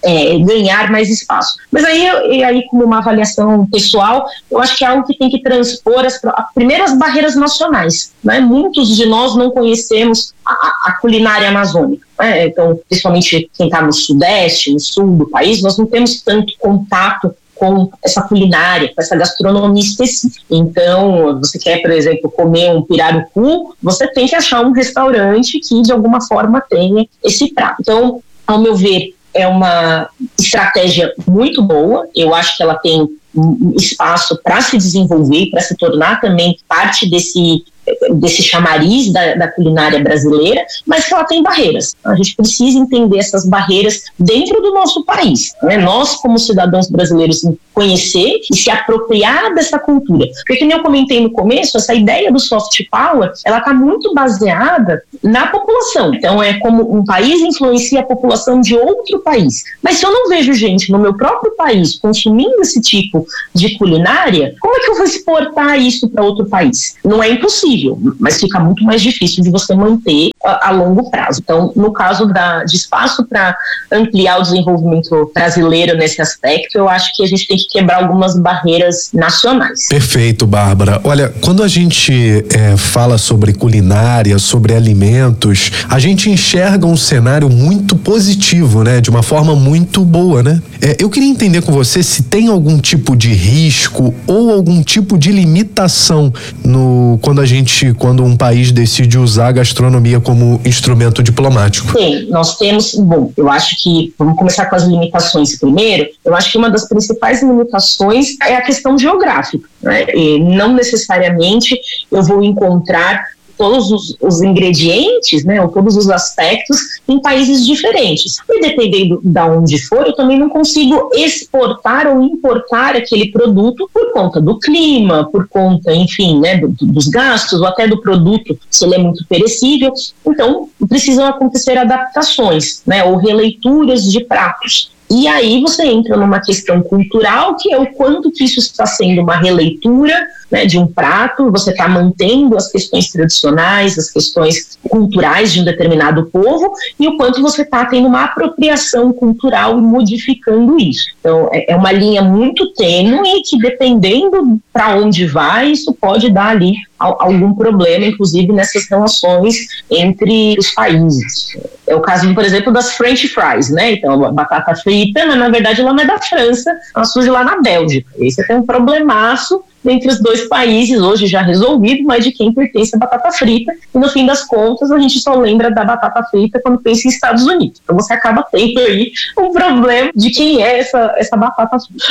Speaker 3: é, ganhar mais espaço. Mas aí, e aí, como uma avaliação pessoal, eu acho que é algo que tem que transpor as, as primeiras barreiras nacionais, né? Muitos de nós não conhecemos a, a culinária amazônica, né? Então, principalmente quem está no sudeste, no sul do país, nós não temos tanto contato com essa culinária, com essa gastronomia específica. Então, você quer, por exemplo, comer um pirarucu, você tem que achar um restaurante que, de alguma forma, tenha esse prato. Então, ao meu ver, é uma estratégia muito boa. Eu acho que ela tem um espaço para se desenvolver, para se tornar também parte desse, desse chamariz da, da culinária brasileira, mas que ela tem barreiras. A gente precisa entender essas barreiras dentro do nosso país, né? Nós, como cidadãos brasileiros, conhecer e se apropriar dessa cultura. Porque, como eu comentei no começo, essa ideia do soft power, ela está muito baseada na população. Então, é como um país influencia a população de outro país. Mas se eu não vejo gente no meu próprio país consumindo esse tipo de culinária, como é que eu vou exportar isso para outro país? Não é impossível, mas fica muito mais difícil de você manter a, a longo prazo. Então, no caso da, de espaço para ampliar o desenvolvimento brasileiro nesse aspecto, eu acho que a gente tem que quebrar algumas barreiras nacionais.
Speaker 2: Perfeito, Bárbara. Olha, quando a gente é, fala sobre culinária, sobre alimentos, a gente enxerga um cenário muito positivo, né? De uma forma muito boa, né? É, eu queria entender com você se tem algum tipo de risco ou algum tipo de limitação no, quando a gente, quando um país decide usar a gastronomia como instrumento diplomático.
Speaker 3: Tem, nós temos, bom, eu acho que, vamos começar com as limitações primeiro. Eu acho que uma das principais limitações é a questão geográfica, né? E não necessariamente eu vou encontrar todos os, os ingredientes, né, ou todos os aspectos em países diferentes. E dependendo de onde for, eu também não consigo exportar ou importar aquele produto por conta do clima, por conta, enfim, né, do, dos gastos, ou até do produto, se ele é muito perecível. Então, precisam acontecer adaptações, né, ou releituras de pratos. E aí você entra numa questão cultural, que é o quanto que isso está sendo uma releitura, né, de um prato, você está mantendo as questões tradicionais, as questões culturais de um determinado povo, e o quanto você está tendo uma apropriação cultural e modificando isso. Então, é uma linha muito tênue que, dependendo para onde vai, isso pode dar ali algum problema, inclusive nessas relações entre os países. É o caso, por exemplo, das French fries, né? Então, a batata frita, mas na verdade ela não é da França, ela surge lá na Bélgica. Aí você tem um problemaço entre os dois países, hoje já resolvido, mas de quem pertence a batata frita, e no fim das contas a gente só lembra da batata frita quando pensa em Estados Unidos. Então você acaba tendo aí um problema de quem é essa, essa batata frita.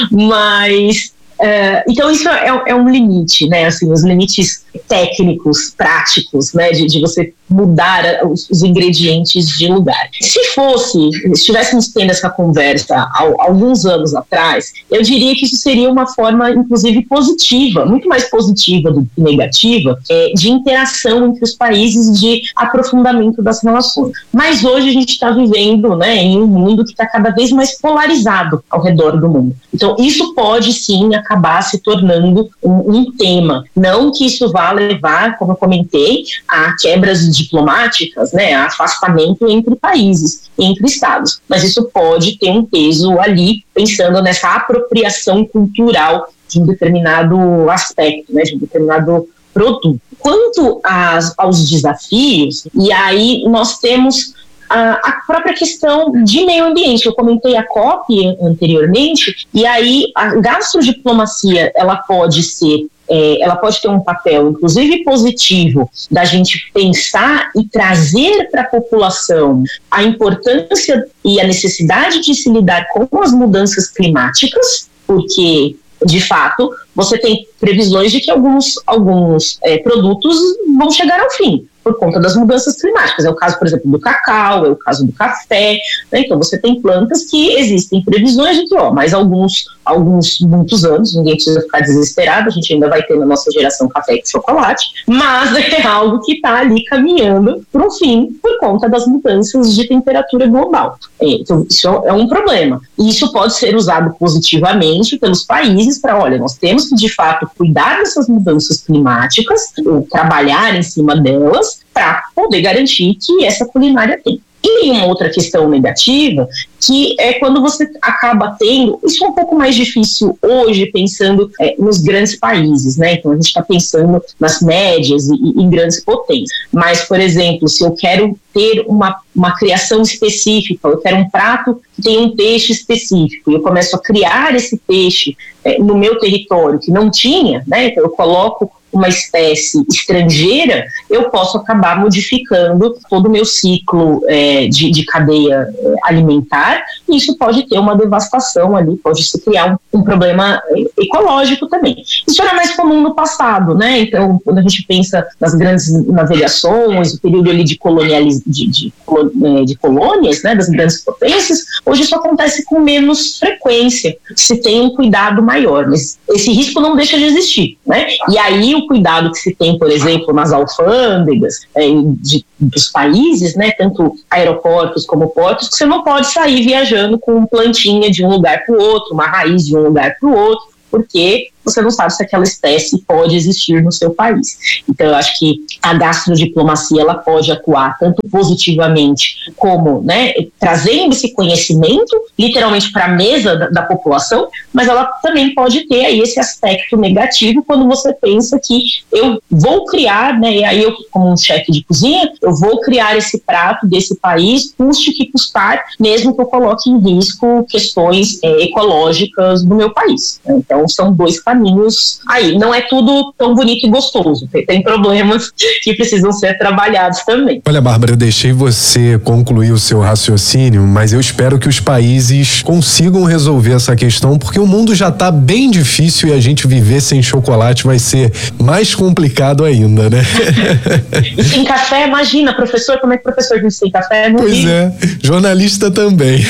Speaker 3: Mas Uh, então isso é, é um limite, né, assim, os limites técnicos, práticos, né, de, de você mudar os, os ingredientes de lugar. Se fosse, se estivéssemos tendo essa conversa há alguns anos atrás, eu diria que isso seria uma forma, inclusive, positiva, muito mais positiva do que negativa, é, de interação entre os países, de aprofundamento das relações. Mas hoje a gente está vivendo, né, em um mundo que está cada vez mais polarizado ao redor do mundo. Então isso pode sim acabar se tornando um, um tema. Não que isso vá levar, como eu comentei, a quebras diplomáticas, né, a afastamento entre países, entre estados. Mas isso pode ter um peso ali, pensando nessa apropriação cultural de um determinado aspecto, né, de um determinado produto. Quanto às, aos desafios, e aí nós temos a própria questão de meio ambiente. Eu comentei a COP anteriormente, e aí a gastrodiplomacia, ela pode ser, é, ela pode ter um papel, inclusive positivo, da gente pensar e trazer para a população a importância e a necessidade de se lidar com as mudanças climáticas, porque, de fato, você tem previsões de que alguns, alguns é, produtos vão chegar ao fim por conta das mudanças climáticas. É o caso, por exemplo, do cacau, é o caso do café, né? Então você tem plantas que existem previsões de que, ó, mais alguns, alguns, muitos anos, ninguém precisa ficar desesperado, a gente ainda vai ter na nossa geração café e chocolate, mas é algo que está ali caminhando para o fim por conta das mudanças de temperatura global. Então isso é um problema. E isso pode ser usado positivamente pelos países para, olha, nós temos que de fato cuidar dessas mudanças climáticas, ou trabalhar em cima delas, para poder garantir que essa culinária tem. E uma outra questão negativa, que é quando você acaba tendo, isso é um pouco mais difícil hoje, pensando é, nos grandes países, né? Então a gente está pensando nas médias e, e em grandes potências. Mas, por exemplo, se eu quero ter uma, uma criação específica, eu quero um prato que tem um peixe específico, e eu começo a criar esse peixe é, no meu território que não tinha, né? Então eu coloco uma espécie estrangeira, eu posso acabar modificando todo o meu ciclo é, de, de cadeia é, alimentar, e isso pode ter uma devastação ali, pode se criar um, um problema ecológico também. Isso era mais comum no passado, né? Então, quando a gente pensa nas grandes navegações, o período ali de, colonializ... de, de, de colônias, né, das grandes potências, hoje isso acontece com menos frequência, se tem um cuidado maior, mas esse risco não deixa de existir, né? E aí o cuidado que se tem, por exemplo, nas alfândegas é, de, dos países, né, tanto aeroportos como portos, que você não pode sair viajando com plantinha de um lugar para o outro, uma raiz de um lugar para o outro, porque você não sabe se aquela espécie pode existir no seu país. Então, eu acho que a gastrodiplomacia, ela pode atuar tanto positivamente como, né, trazendo esse conhecimento, literalmente, para a mesa da, da população, mas ela também pode ter aí esse aspecto negativo quando você pensa que eu vou criar, né, e aí eu, como um chefe de cozinha, eu vou criar esse prato desse país, custe que custar, mesmo que eu coloque em risco questões é, ecológicas do meu país. Então, são dois caminhos aí. Não é tudo tão bonito e gostoso. Tem, tem problemas que precisam ser trabalhados também.
Speaker 2: Olha, Bárbara, eu deixei você concluir o seu raciocínio, mas eu espero que os países consigam resolver essa questão, porque o mundo já está bem difícil e a gente viver sem chocolate vai ser mais complicado ainda, né?
Speaker 3: Sem café, imagina, professor, como é que professor vive sem café? Não
Speaker 2: pois
Speaker 3: vive.
Speaker 2: É, jornalista também.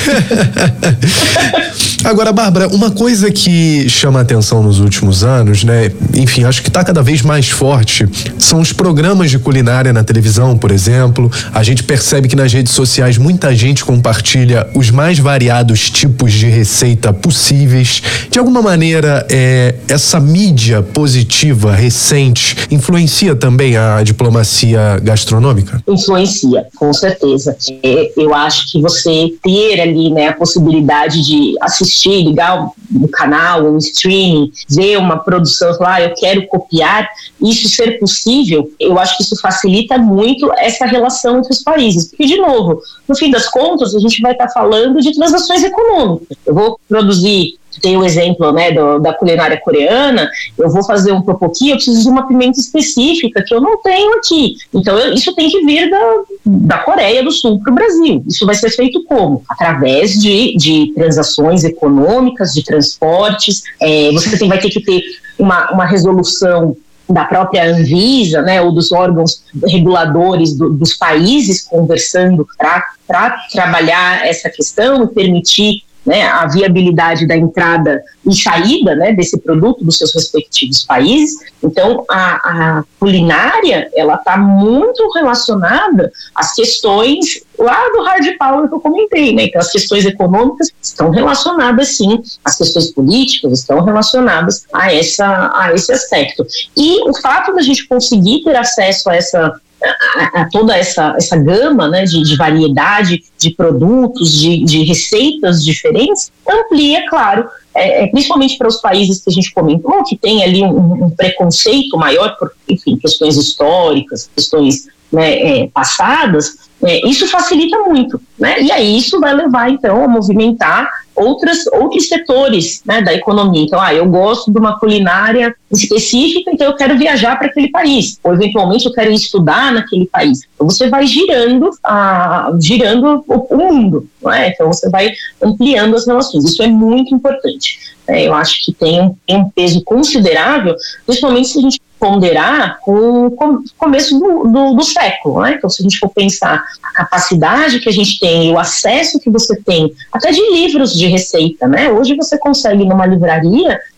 Speaker 2: Agora, Bárbara, uma coisa que chama a atenção nos últimos anos, né? Enfim, acho que está cada vez mais forte, são os programas de culinária na televisão, por exemplo. A gente percebe que nas redes sociais muita gente compartilha os mais variados tipos de receita possíveis. De alguma maneira, é, essa mídia positiva, recente, influencia também a diplomacia gastronômica?
Speaker 3: Influencia, com certeza. É, eu acho que você ter ali, né, a possibilidade de assistir, ligar um canal, um streaming, ver uma produção, falar, ah, eu quero copiar, isso ser possível, eu acho que isso facilita muito essa relação entre os países. Porque, de novo, no fim das contas, a gente vai estar falando de transações econômicas. Eu vou produzir, tem o exemplo, né, do, da culinária coreana, eu vou fazer um tteokbokki, eu preciso de uma pimenta específica que eu não tenho aqui. Então, eu, isso tem que vir da, da Coreia do Sul para o Brasil. Isso vai ser feito como? Através de, de transações econômicas, de transportes. É, você tem, vai ter que ter uma, uma resolução da própria Anvisa, né, ou dos órgãos reguladores do, dos países conversando para trabalhar essa questão e permitir, né, a viabilidade da entrada e saída, né, desse produto dos seus respectivos países. Então, a, a culinária, ela está muito relacionada às questões lá do hard power que eu comentei, né? Então, as questões econômicas estão relacionadas, sim, as questões políticas estão relacionadas a, essa, a esse aspecto. E o fato da gente conseguir ter acesso a essa A, a toda essa, essa gama, né, de, de variedade de produtos, de, de receitas diferentes, amplia, claro, é, é, principalmente para os países que a gente comentou, que tem ali um, um preconceito maior por, enfim, questões históricas, questões, né, é, passadas, é, isso facilita muito, né? E aí isso vai levar, então, a movimentar outras, outros setores, né, da economia. Então, ah, eu gosto de uma culinária específica, então eu quero viajar para aquele país, ou eventualmente eu quero estudar naquele país. Então você vai girando, a, girando o, o mundo, não é? Então você vai ampliando as relações. Isso é muito importante. É, eu acho que tem um, tem um peso considerável, principalmente se a gente ponderar com o começo do, do, do século, né? Então, se a gente for pensar a capacidade que a gente tem, o acesso que você tem, até de livros de receita, né? Hoje você consegue numa livraria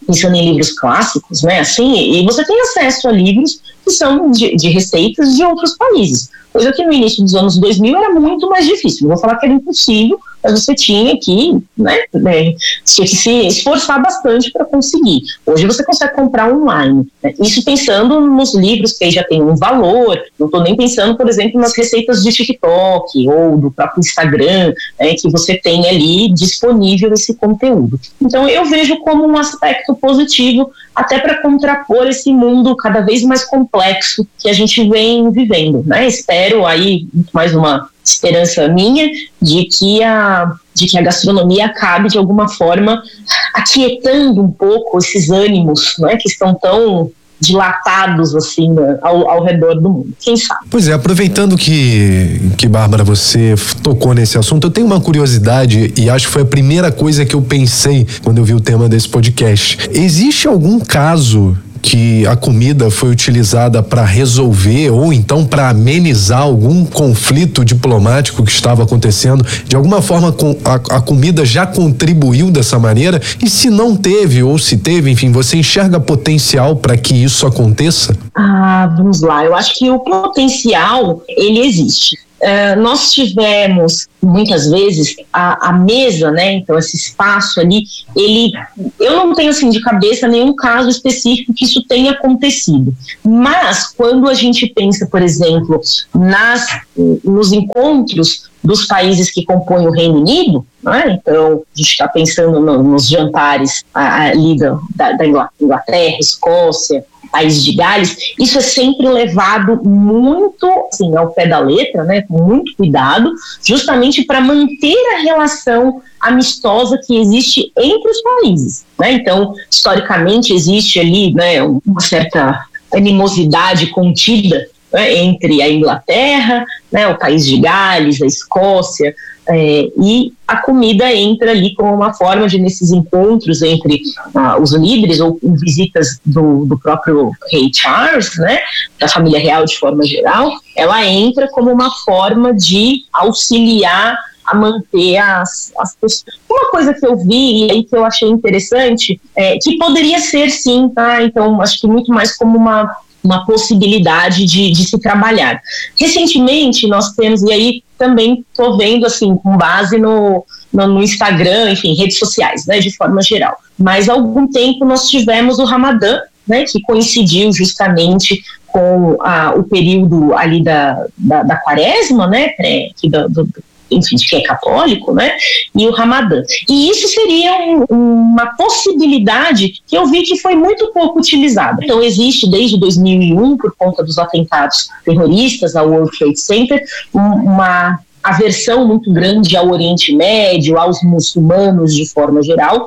Speaker 3: pensando em livros clássicos, né, assim, e você tem acesso a livros que são de, de receitas de outros países, coisa que no início dos anos dois mil era muito mais difícil. Não vou falar que era impossível, mas você tinha que, né, né tinha que se esforçar bastante para conseguir. Hoje você consegue comprar online, né? Isso pensando nos livros que aí já tem um valor. Não estou nem pensando, por exemplo, nas receitas de TikTok ou do próprio Instagram, né, que você tem ali disponível esse conteúdo. Então eu vejo como um aspecto positivo, até para contrapor esse mundo cada vez mais complexo que a gente vem vivendo, né? Espero aí, muito mais uma esperança minha, de que a, de que a gastronomia acabe de alguma forma aquietando um pouco esses ânimos, né, que estão tão dilatados assim ao, ao redor do mundo, quem sabe.
Speaker 2: Pois é, aproveitando que, que Bárbara, você tocou nesse assunto, eu tenho uma curiosidade e acho que foi a primeira coisa que eu pensei quando eu vi o tema desse podcast. Existe algum caso que a comida foi utilizada para resolver ou então para amenizar algum conflito diplomático que estava acontecendo? De alguma forma a, a comida já contribuiu dessa maneira? E se não teve ou se teve, enfim, você enxerga potencial para que isso aconteça?
Speaker 3: Ah, vamos lá, eu acho que o potencial, ele existe. Uh, nós tivemos muitas vezes a, a mesa, né, então esse espaço ali, ele, eu não tenho assim de cabeça nenhum caso específico que isso tenha acontecido, mas quando a gente pensa, por exemplo, nas, nos encontros dos países que compõem o Reino Unido, né, então a gente está pensando no, nos jantares ali da, da, da Inglaterra, Escócia, País de Gales, isso é sempre levado muito assim, ao pé da letra, né, com muito cuidado, justamente para manter a relação amistosa que existe entre os países, né? Então, historicamente existe ali, né, uma certa animosidade contida, né, entre a Inglaterra, né, o País de Gales, a Escócia, é, e a comida entra ali como uma forma de, nesses encontros entre ah, os líderes ou visitas do, do próprio rei Charles, né, da família real de forma geral, ela entra como uma forma de auxiliar a manter as, as pessoas. Uma coisa que eu vi e aí que eu achei interessante, é, que poderia ser sim, tá? Então acho que muito mais como uma uma possibilidade de, de se trabalhar. Recentemente nós temos, e aí também estou vendo assim, com base no, no, no Instagram, enfim, redes sociais, né, de forma geral, mas há algum tempo nós tivemos o Ramadã, né, que coincidiu justamente com a, o período ali da, da, da quaresma, né, pré, do, do, enfim, de quem é católico, né, e o Ramadã. E isso seria um, uma possibilidade que eu vi que foi muito pouco utilizada. Então existe desde dois mil e um, por conta dos atentados terroristas ao World Trade Center, um, uma aversão muito grande ao Oriente Médio, aos muçulmanos de forma geral,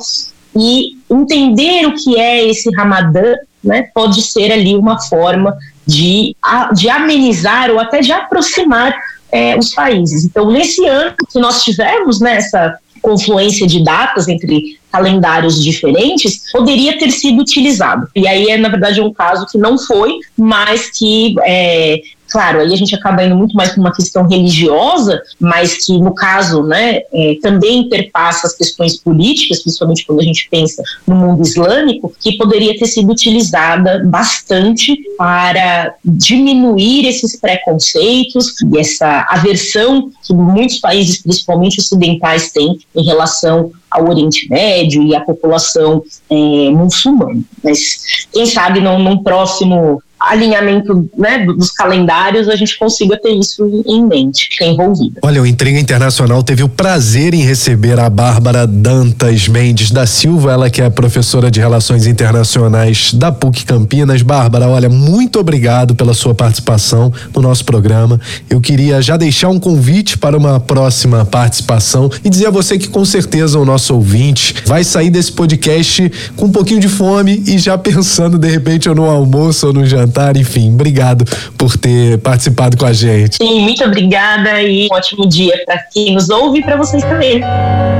Speaker 3: e entender o que é esse Ramadã, né, pode ser ali uma forma de, de amenizar ou até de aproximar É, os países. Então, nesse ano que nós tivemos, né, essa confluência de datas entre calendários diferentes, poderia ter sido utilizado. E aí, é, na verdade, um caso que não foi, mas que, é, claro, aí a gente acaba indo muito mais para uma questão religiosa, mas que, no caso, né, é, também perpassa as questões políticas, principalmente quando a gente pensa no mundo islâmico, que poderia ter sido utilizada bastante para diminuir esses preconceitos e essa aversão que muitos países, principalmente ocidentais, têm em relação ao Oriente Médio e à população é, muçulmana. Mas, quem sabe, num, num próximo alinhamento, né, dos calendários, a gente consiga ter isso em mente, que é envolvida.
Speaker 2: Olha, o Intriga Internacional teve o prazer em receber a Bárbara Dantas Mendes da Silva, ela que é professora de Relações Internacionais da P U C Campinas. Bárbara, olha, muito obrigado pela sua participação no nosso programa. Eu queria já deixar um convite para uma próxima participação e dizer a você que com certeza o nosso ouvinte vai sair desse podcast com um pouquinho de fome e já pensando de repente ou no almoço ou no jantar. Enfim, obrigado por ter participado com a gente.
Speaker 3: Sim, muito obrigada e um ótimo dia para quem nos ouve e para vocês também.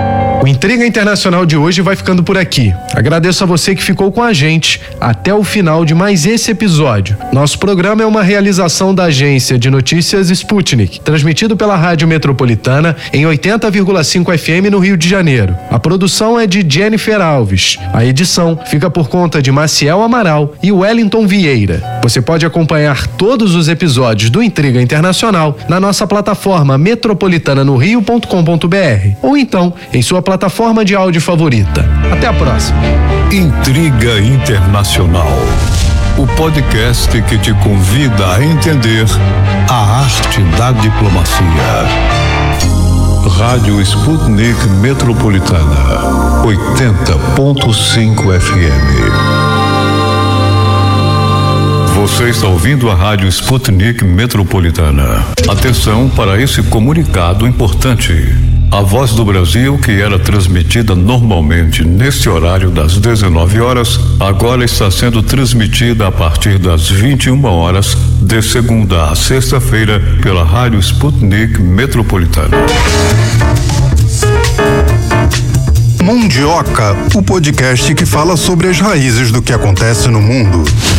Speaker 2: O Intriga Internacional de hoje vai ficando por aqui. Agradeço a você que ficou com a gente até o final de mais esse episódio. Nosso programa é uma realização da agência de notícias Sputnik, transmitido pela Rádio Metropolitana em oitenta vírgula cinco F M no Rio de Janeiro. A produção é de Jennifer Alves. A edição fica por conta de Maciel Amaral e Wellington Vieira. Você pode acompanhar todos os episódios do Intriga Internacional na nossa plataforma metropolitana no rio ponto com ponto b r ou então em sua plataforma de áudio favorita. Até a próxima.
Speaker 4: Intriga Internacional, o podcast que te convida a entender a arte da diplomacia. Rádio Sputnik Metropolitana, oitenta ponto cinco F M. Você está ouvindo a Rádio Sputnik Metropolitana. Atenção para esse comunicado importante. A Voz do Brasil, que era transmitida normalmente neste horário das dezenove horas, agora está sendo transmitida a partir das vinte e uma horas, de segunda a sexta-feira, pela Rádio Sputnik Metropolitana.
Speaker 5: Mundioca, o podcast que fala sobre as raízes do que acontece no mundo.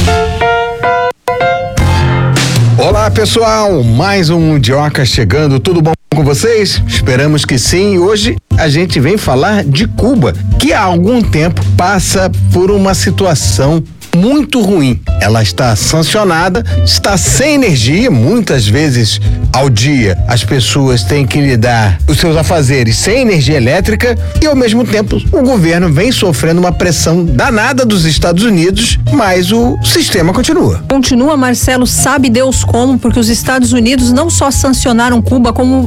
Speaker 6: Olá, pessoal, mais um Mundioca chegando, tudo bom com vocês? Esperamos que sim. Hoje a gente vem falar de Cuba, que há algum tempo passa por uma situação muito ruim. Ela está sancionada, está sem energia, muitas vezes ao dia as pessoas têm que lidar os seus afazeres sem energia elétrica e ao mesmo tempo o governo vem sofrendo uma pressão danada dos Estados Unidos, mas o sistema continua.
Speaker 7: Continua, Marcelo, sabe Deus como, porque os Estados Unidos não só sancionaram Cuba, como